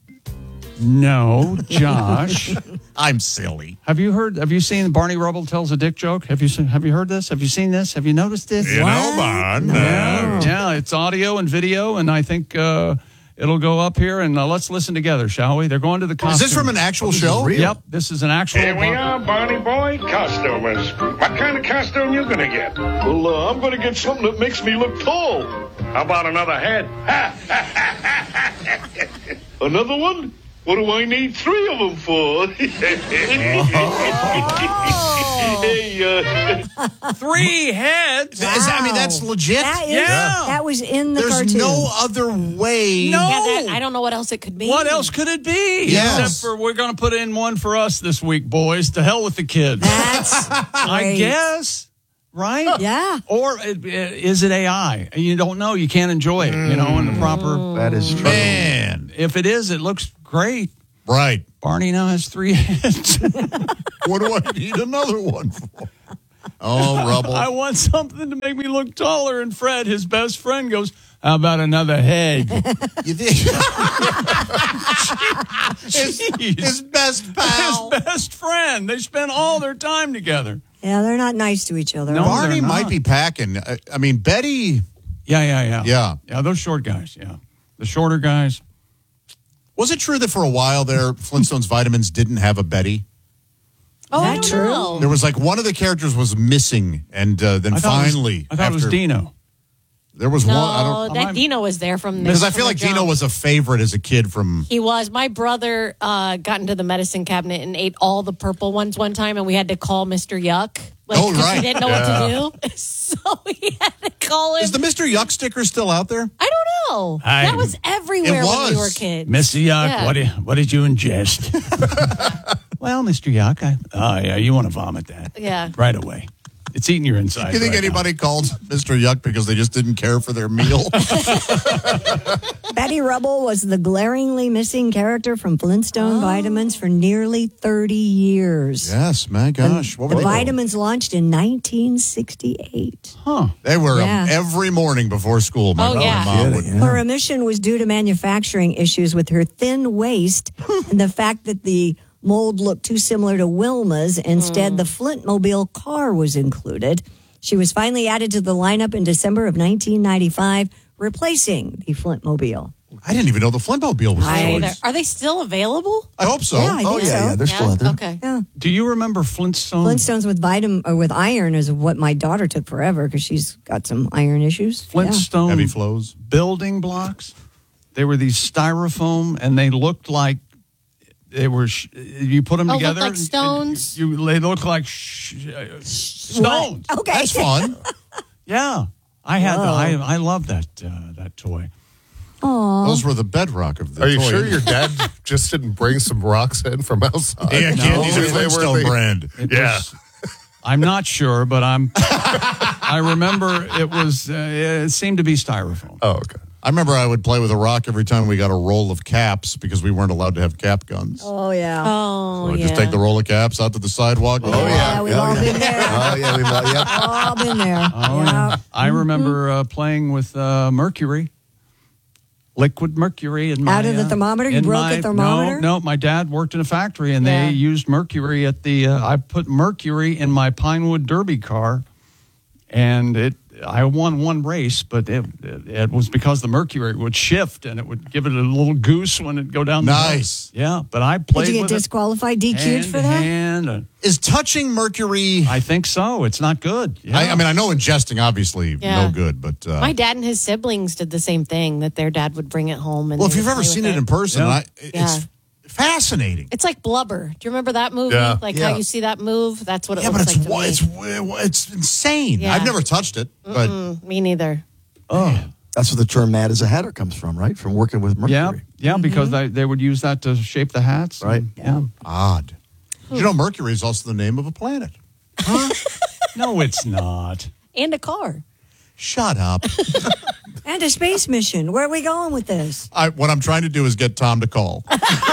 No, Josh. I'm silly. Have you heard, have you seen Barney Rubble Tells a Dick Joke? Have you seen, have you heard this? Have you seen this? Have you noticed this? You know, Bon. No. Yeah, yeah, it's audio and video, and I think uh, it'll go up here, and uh, let's listen together, shall we? They're going to the costume. Is this from an actual oh, show? Yep, this is an actual... Here we are, Barney Boy, costumers. What kind of costume you gonna get? Well, uh, I'm gonna get something that makes me look tall. How about another head? Another one? What do I need three of them for? Hey, uh, Three heads. Is that- I mean, that's legit. That is, Yeah. that was in the There's cartoon. no other way. No. Yeah, that, I don't know what else it could be. What else could it be? Yes. Except for we're going to put in one for us this week, boys. To hell with the kids. That's I great. guess. Right? Yeah. Or it, is it A I? You don't know. You can't enjoy it, you know, in the proper. That is true. Man. If it is, it looks great. Right. Barney now has three heads. What do I need another one for? Oh, rubble. I want something to make me look taller. And Fred, his best friend, goes, how about another head? You think? his, his best pal. His best friend. They spend all their time together. Yeah, they're not nice to each other. No. Barney they're might not. be packing. I, I mean, Betty. Yeah, yeah, yeah. Yeah. Yeah, those short guys, yeah. The shorter guys. Was it true that for a while there, Flintstones Vitamins didn't have a Betty? Oh, I That don't true? know. There was like one of the characters was missing, and uh, then I thought it was- finally, I thought it was after- Dino. There was No, one. I don't that Dino was there from the because I from feel the like Dino jump. was a favorite as a kid from. He was. My brother uh, got into the medicine cabinet and ate all the purple ones one time, and we had to call Mister Yuck. Like, Oh, 'cause right. He didn't know Yeah. what to do, so we had to call him. Is the Mister Yuck sticker still out there? I don't know. Hi. That was everywhere It when we was. were kids. Mister Yuck, Yeah. what, did, what did you ingest? Well, Mister Yuck, I, oh, yeah, you want to vomit that. Yeah. Right away. It's eating your insides. You think right anybody called Mister Yuck because they just didn't care for their meal? Betty Rubble was the glaringly missing character from Flintstone Oh. Vitamins for nearly thirty years. Yes, my gosh. What The were they? Vitamins launched in nineteen sixty-eight. Huh. They were um, Yeah. every morning before school. My Oh, my yeah. mom would. Her omission was due to manufacturing issues with her thin waist and the fact that the mold looked too similar to Wilma's. Instead, the Flintmobile car was included. She was finally added to the lineup in December of nineteen ninety-five, replacing the Flintmobile. I didn't even know the Flintmobile was. I there. either. Are they still available? I hope so. Yeah, I Oh, think yeah, so. yeah. They're still out there. Okay. Yeah. Do you remember Flintstone? Flintstones with vitamin or with iron is what my daughter took forever because she's got some iron issues. Yeah. Flintstone Heavy flows. building blocks. They were these styrofoam, and they looked like they were. Sh- you put them Oh, looked together, like and- stones? and You, they look like sh- uh, stones. What? Okay. That's fun. Yeah, I had. Whoa. I I love that uh, that toy. Aw. Those were the bedrock of the Are you toy. sure your dad just didn't bring some rocks in from outside? Yeah, kid, these are They were Flintstone the- brand. It Yeah. was- I'm not sure, but I'm. I remember it was. Uh, it seemed to be styrofoam. Oh, okay. I remember I would play with a rock every time we got a roll of caps because we weren't allowed to have cap guns. Oh, yeah. Oh, So I'd yeah. just take the roll of caps out to the sidewalk. Oh, yeah. we've Oh, all yeah. been there. Oh, yeah. We've all, yep. all been there. Oh, yeah. I remember uh, playing with uh, mercury, liquid mercury. In my, Out of the uh, thermometer? You in broke my- a thermometer? No, no. My dad worked in a factory, and Yeah. they used mercury at the. Uh, I put mercury in my Pinewood Derby car, and it. I won one race, but it, it, it was because the mercury would shift, and it would give it a little goose when it go down. The Nice. hill. Yeah, but I played Did you get with it disqualified, D Q'd hand for to that? hand, and Is touching mercury? I think so. It's not good. Yeah. I, I mean, I know ingesting obviously Yeah. no good, but uh, My dad and his siblings did the same thing. That their dad would bring it home. And well, if they you've would ever play seen with it in person, Yeah. I, it's Yeah. fascinating. It's like Blubber. Do you remember that movie? Yeah. Like Yeah. how you see that move? That's what it Yeah, but looks it's like to wa- me. it's it's insane. Yeah. I've never touched it, but Mm, me neither. oh. That's where the term mad as a hatter comes from, right? From working with mercury. Yeah, yeah, because they, they would use that to shape the hats. Right. Yeah. odd. Did you know Mercury is also the name of a planet? No, it's not. And a car. Shut up. And a space mission. Where are we going with this? I, what I'm trying to do is get Tom to call.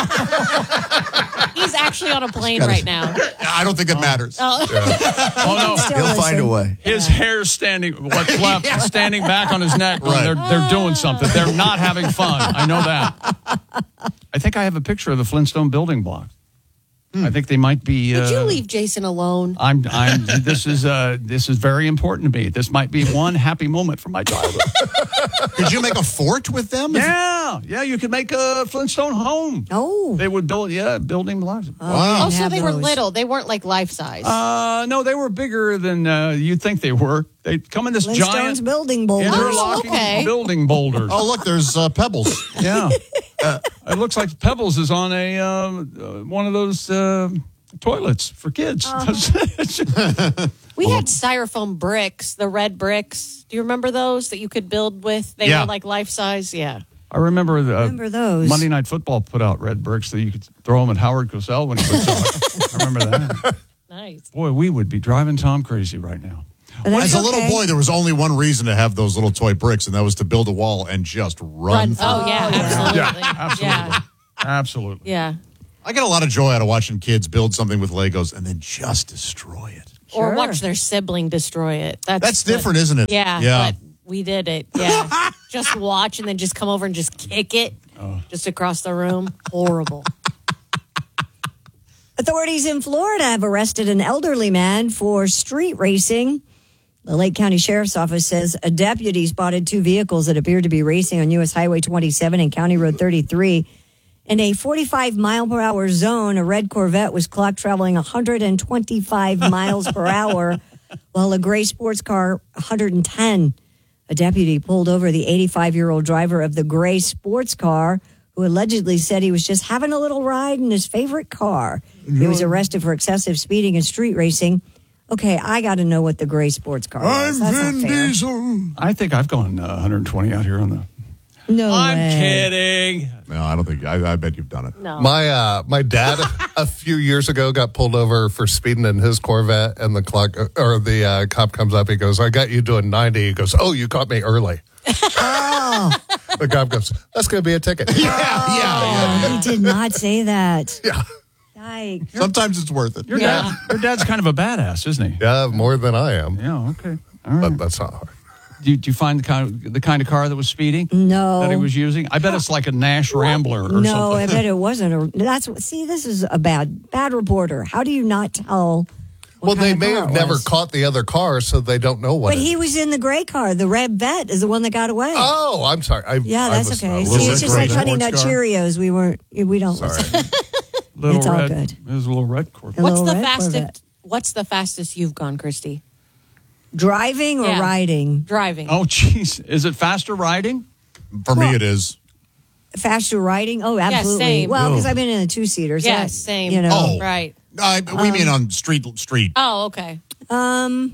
He's actually on a plane gotta- right now. I don't think it matters. Oh. Oh no, Still He'll find listen. a way. His hair's standing. What's left? is Standing back on his neck. When Right. They're they're doing something. They're not having fun. I know that. I think I have a picture of the Flintstone building blocks. I think they might be. Would Uh, you leave Jason alone? I'm. I'm. This is. Uh. This is very important to me. This might be one happy moment for my childhood. Could you make a fort with them? Yeah. Yeah. You could make a Flintstone home. Oh. They would build. Yeah, building blocks. Wow. Oh, so have they were those. little. They weren't like life size. Uh, no, they were bigger than uh, you'd think they were. They come in this Flintstones giant building boulder. interlocking Oh, okay. building boulders. Oh, look, there's uh, pebbles. Yeah. It looks like Pebbles is on a uh, uh, one of those uh, toilets for kids. We had styrofoam bricks, the red bricks. Do you remember those that you could build with? They Yeah. were like life size. Yeah. I remember, the, uh, Remember those. Monday Night Football put out red bricks that you could throw them at Howard Cosell when he was out. I remember that. Nice. Boy, we would be driving Tom crazy right now. As a little boy, there was only one reason to have those little toy bricks, and that was to build a wall and just run. Run. through Oh, it. yeah, absolutely. Yeah, absolutely. Yeah. Absolutely. Yeah. I get a lot of joy out of watching kids build something with Legos and then just destroy it. Or watch their sibling destroy it. That's, That's different, isn't it? Yeah. Yeah. But we did it. Yeah. Just watch and then just come over and just kick it just across the room. Horrible. Authorities in Florida have arrested an elderly man for street racing. The Lake County Sheriff's Office says a deputy spotted two vehicles that appeared to be racing on U S Highway twenty-seven and County Road thirty-three. In a forty-five mile per hour zone, a red Corvette was clocked traveling one hundred twenty-five miles per hour, while a gray sports car one hundred ten. A deputy pulled over the eighty-five-year-old driver of the gray sports car, who allegedly said he was just having a little ride in his favorite car. He was arrested for excessive speeding and street racing. Okay, I got to know what the gray sports car was. That's not fair. I think I've gone uh, one hundred twenty out here on the. No I'm way. kidding. No, I don't think. I, I bet you've done it. No. My uh, my dad a few years ago got pulled over for speeding in his Corvette, and the clock or the uh, cop comes up. He goes, "I got you doing ninety." He goes, "Oh, you caught me early." Oh. The cop goes, "That's going to be a ticket." Yeah, yeah, Oh, he did not say that. Yeah. Yikes. Sometimes it's worth it. Your, Yeah. dad, your dad's kind of a badass, isn't he? Yeah, more than I am. Yeah, okay. All right. But that's not hard. Do you, do you find the kind of the kind of car that was speeding? No. That he was using? I bet it's like a Nash Rambler or No, something. I bet it wasn't. A, that's what- see, this is a bad bad reporter. How do you not tell? what Well, kind they of may car have it never was? caught the other car, so they don't know what But it he is. was in the gray car. The red vet is the one that got away. Oh, I'm sorry. I, yeah, I that's was okay. a See, little it's just like bit Honey Nut sports car. Cheerios. We weren't. We don't. Listen. Little It's all red, good. It was a little red Corvette. A What's little the red fastest? Corvette. What's the fastest you've gone, Christy? Driving or Yeah. riding? Driving. Oh, jeez. Is it faster riding? For me, it is. Faster riding? Oh, absolutely. same. Well, because Oh. I've been in a two seater. So Yeah, that, same. You know. Oh. Right. I, we mean on street street. Oh, okay. Um.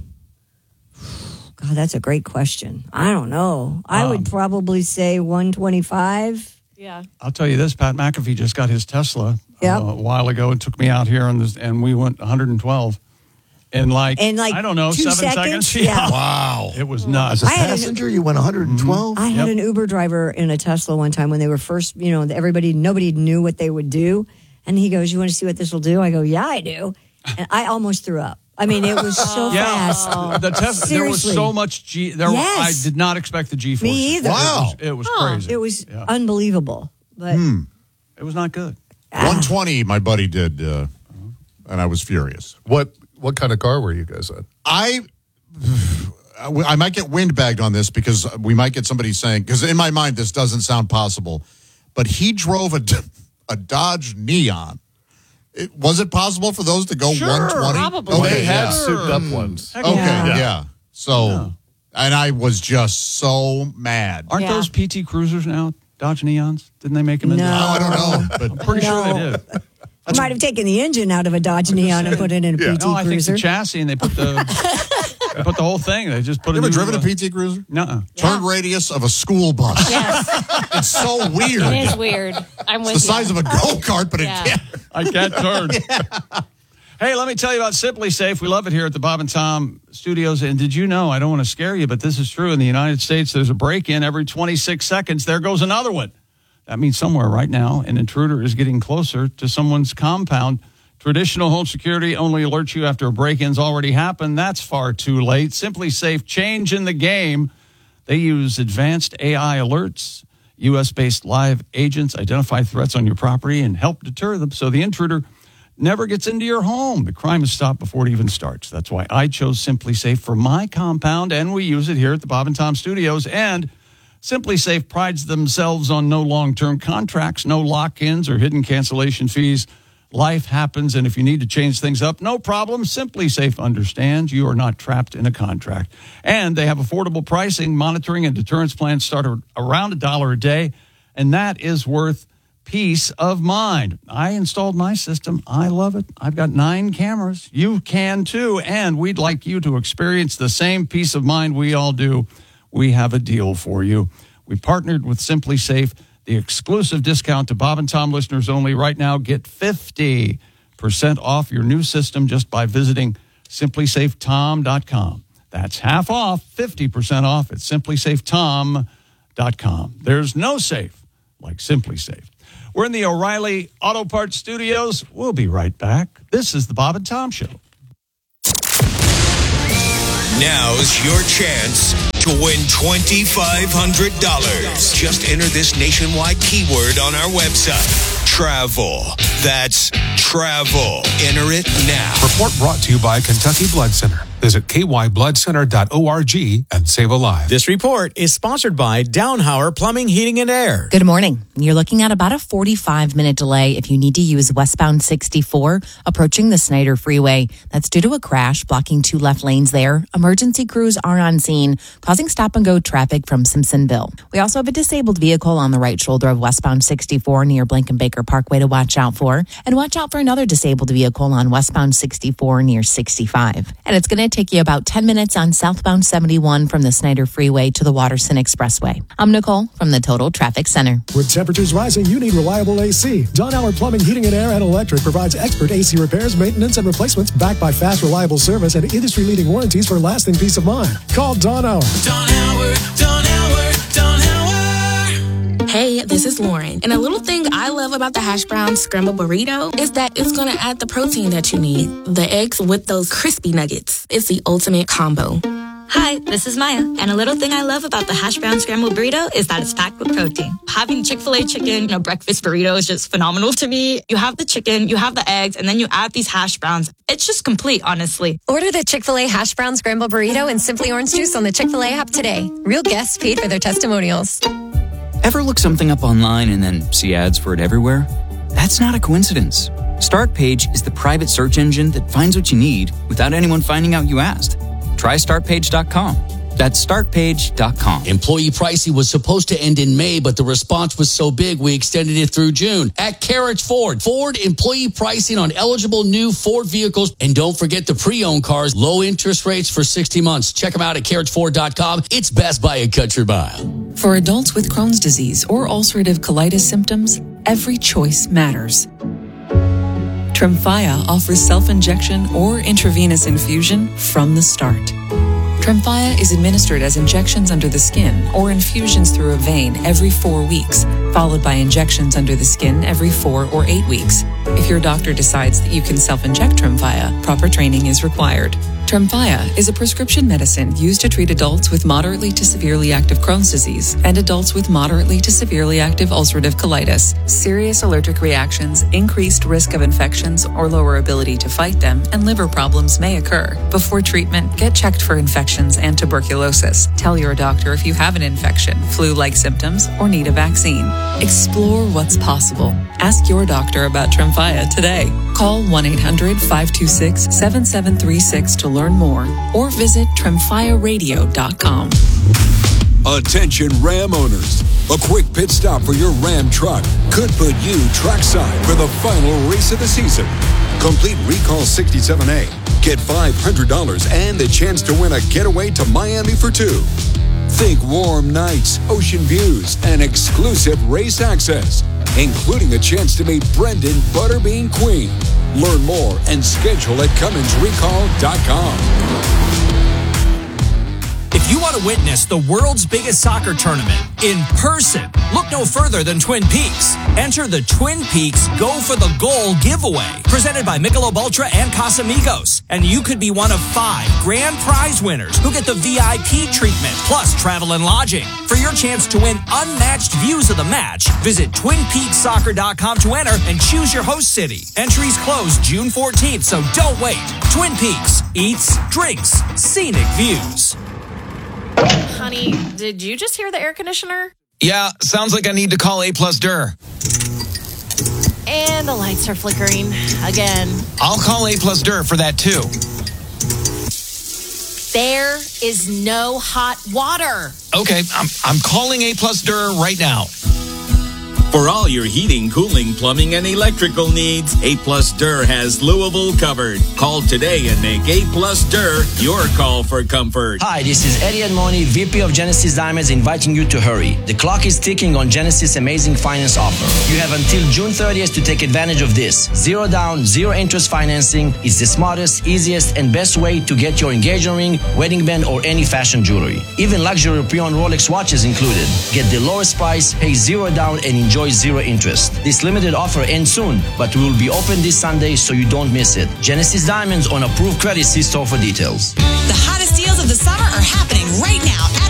God, that's a great question. I don't know. I Um, would probably say one twenty-five. Yeah. I'll tell you this: Pat McAfee just got his Tesla Yep. uh, a while ago and took me out here, and, this, and we went one hundred twelve. In like, In like I don't know, two seven seconds? seconds. Yeah. Wow. It was nuts. As a I had an- passenger, you went one hundred twelve? I had Yep. an Uber driver in a Tesla one time when they were first, you know, everybody, nobody knew what they would do. And he goes, "You want to see what this will do?" I go, "Yeah, I do." And I almost threw up. I mean, it was so Yeah, fast. the Tesla. There was Seriously. so much G. There, Yes. I did not expect the G force. Me either. Wow. It was, it was Huh. crazy. It was Yeah. unbelievable. But Hmm. It was not good. one twenty, my buddy did, uh, and I was furious. What what kind of car were you guys in? I I might get windbagged on this because we might get somebody saying, because in my mind this doesn't sound possible, but he drove a, a Dodge Neon. It, was it possible for those to go Sure, one twenty? probably. Okay, They had yeah. souped up ones. Heck Okay, yeah. yeah. So, and I was just so mad. Aren't Yeah. those P T Cruisers now Dodge Neons? Didn't they make them? No. In Oh, I don't know, but I'm pretty sure No. they did. I might have taken the engine out of a Dodge Neon and put it in a P T No, I think Cruiser. the chassis and they put the they put the whole thing. They just put you it. ever in driven a the- P T Cruiser? Nuh-uh. Turn radius of a school bus. Yes. It's so weird. It is weird. I'm with It's the size you. of a go-kart, but Yeah. it can't. I can't turn. Hey, let me tell you about Simply Safe. We love it here at the Bob and Tom Studios. And did you know, I don't want to scare you, but this is true. In the United States, there's a break-in every twenty-six seconds. There goes another one. That means somewhere right now, an intruder is getting closer to someone's compound. Traditional home security only alerts you after a break-in's already happened. That's far too late. Simply Safe, change in the game. They use advanced A I alerts. U S-based live agents identify threats on your property and help deter them so the intruder never gets into your home. The crime is stopped before it even starts. That's why I chose Simply Safe for my compound, and we use it here at the Bob and Tom Studios. And Simply Safe prides themselves on no long-term contracts, no lock-ins or hidden cancellation fees. Life happens, and if you need to change things up, no problem. Simply Safe understands you are not trapped in a contract. And they have affordable pricing, monitoring, and deterrence plans start around a dollar a day, and that is worth peace of mind. I installed my system. I love it. I've got nine cameras. You can too. And we'd like you to experience the same peace of mind we all do. We have a deal for you. We partnered with Simply Safe, the exclusive discount to Bob and Tom listeners only right now. Get fifty percent off your new system just by visiting simply safe tom dot com. That's half off, fifty percent off at simply safe tom dot com. There's no safe like Simply Safe. We're in the O'Reilly Auto Parts Studios. We'll be right back. This is the Bob and Tom Show. Now's your chance to win twenty-five hundred dollars. Just enter this nationwide keyword on our website. Travel. That's travel. Enter it now. Report brought to you by Kentucky Blood Center. Visit k y blood center dot org and save a life. This report is sponsored by Downhauer Plumbing, Heating, and Air. Good morning. You're looking at about a forty-five minute delay if you need to use westbound sixty-four approaching the Snyder Freeway. That's due to a crash blocking two left lanes there. Emergency crews are on scene, causing stop-and-go traffic from Simpsonville. We also have a disabled vehicle on the right shoulder of westbound sixty-four near Blankenbaker Parkway to watch out for. And watch out for another disabled vehicle on westbound sixty-four near sixty-five. And it's going to take you about ten minutes on southbound seventy-one from the Snyder Freeway to the Watterson Expressway. I'm Nicole from the Total Traffic Center. With temperatures rising, you need reliable A C. Downhauer Plumbing, Heating, and Air and Electric provides expert A C repairs, maintenance, and replacements backed by fast, reliable service and industry-leading warranties for lasting peace of mind. Call Downhauer. Downhauer, Downhauer, Downhauer. Hey, this is Lauren. And a little thing I love about the hash brown scrambled burrito is that it's going to add the protein that you need. The eggs with those crispy nuggets. It's the ultimate combo. Hi, this is Maya, and a little thing I love about the hash brown scrambled burrito is that it's packed with protein. Having Chick-fil-A chicken, a breakfast burrito is just phenomenal to me. You have the chicken, you have the eggs, and then you add these hash browns. It's just complete, honestly. Order the Chick-fil-A hash brown scrambled burrito and Simply Orange Juice on the Chick-fil-A app today. Real guests paid for their testimonials. Ever look something up online and then see ads for it everywhere? That's not a coincidence. StartPage is the private search engine that finds what you need without anyone finding out you asked. Try start page dot com. That's start page dot com. Employee pricing was supposed to end in May, but the response was so big we extended it through June. At Carriage Ford, Ford employee pricing on eligible new Ford vehicles. And don't forget the pre-owned cars, low interest rates for sixty months. Check them out at carriage ford dot com. It's best by a country mile. For adults with Crohn's disease or ulcerative colitis symptoms, every choice matters. Tremfya offers self-injection or intravenous infusion from the start. Tremfya is administered as injections under the skin or infusions through a vein every four weeks, followed by injections under the skin every four or eight weeks. If your doctor decides that you can self-inject Tremfya, proper training is required. Tremfya is a prescription medicine used to treat adults with moderately to severely active Crohn's disease and adults with moderately to severely active ulcerative colitis. Serious allergic reactions, increased risk of infections or lower ability to fight them, and liver problems may occur. Before treatment, get checked for infections and tuberculosis. Tell your doctor if you have an infection, flu-like symptoms, or need a vaccine. Explore what's possible. Ask your doctor about Tremfya today. Call one eight hundred five two six seven seven three six to learn more or visit tremfya radio dot com. Attention Ram owners. A quick pit stop for your Ram truck could put you trackside for the final race of the season. Complete Recall sixty-seven A. Get five hundred dollars and the chance to win a getaway to Miami for two. Think warm nights, ocean views, and exclusive race access, including a chance to meet Brendan Butterbean Queen. Learn more and schedule at cummins recall dot com. If you want to witness the world's biggest soccer tournament in person, look no further than Twin Peaks. Enter the Twin Peaks Go for the Goal giveaway, presented by Michelob Ultra and Casamigos. And you could be one of five grand prize winners who get the V I P treatment, plus travel and lodging. For your chance to win unmatched views of the match, visit twin peaks soccer dot com to enter and choose your host city. Entries close June fourteenth, so don't wait. Twin Peaks, eats, drinks, scenic views. Honey, did you just hear the air conditioner? Yeah, sounds like I need to call A plus D U R. And the lights are flickering again. I'll call A plus D U R for that too. There is no hot water. Okay, I'm I'm calling A plus D U R right now. For all your heating, cooling, plumbing, and electrical needs, A Plus D R has Louisville covered. Call today and make A Plus D R your call for comfort. Hi, this is Eddie Edmoni, V P of Genesis Diamonds, inviting you to hurry. The clock is ticking on Genesis' amazing finance offer. You have until June thirtieth to take advantage of this. Zero down, zero interest financing is the smartest, easiest, and best way to get your engagement ring, wedding band, or any fashion jewelry. Even luxury pre-owned Rolex watches included. Get the lowest price, pay zero down, and enjoy zero interest. This limited offer ends soon, but we will be open this Sunday so you don't miss it. Genesis Diamonds on approved credit. See store for details. The hottest deals of the summer are happening right now at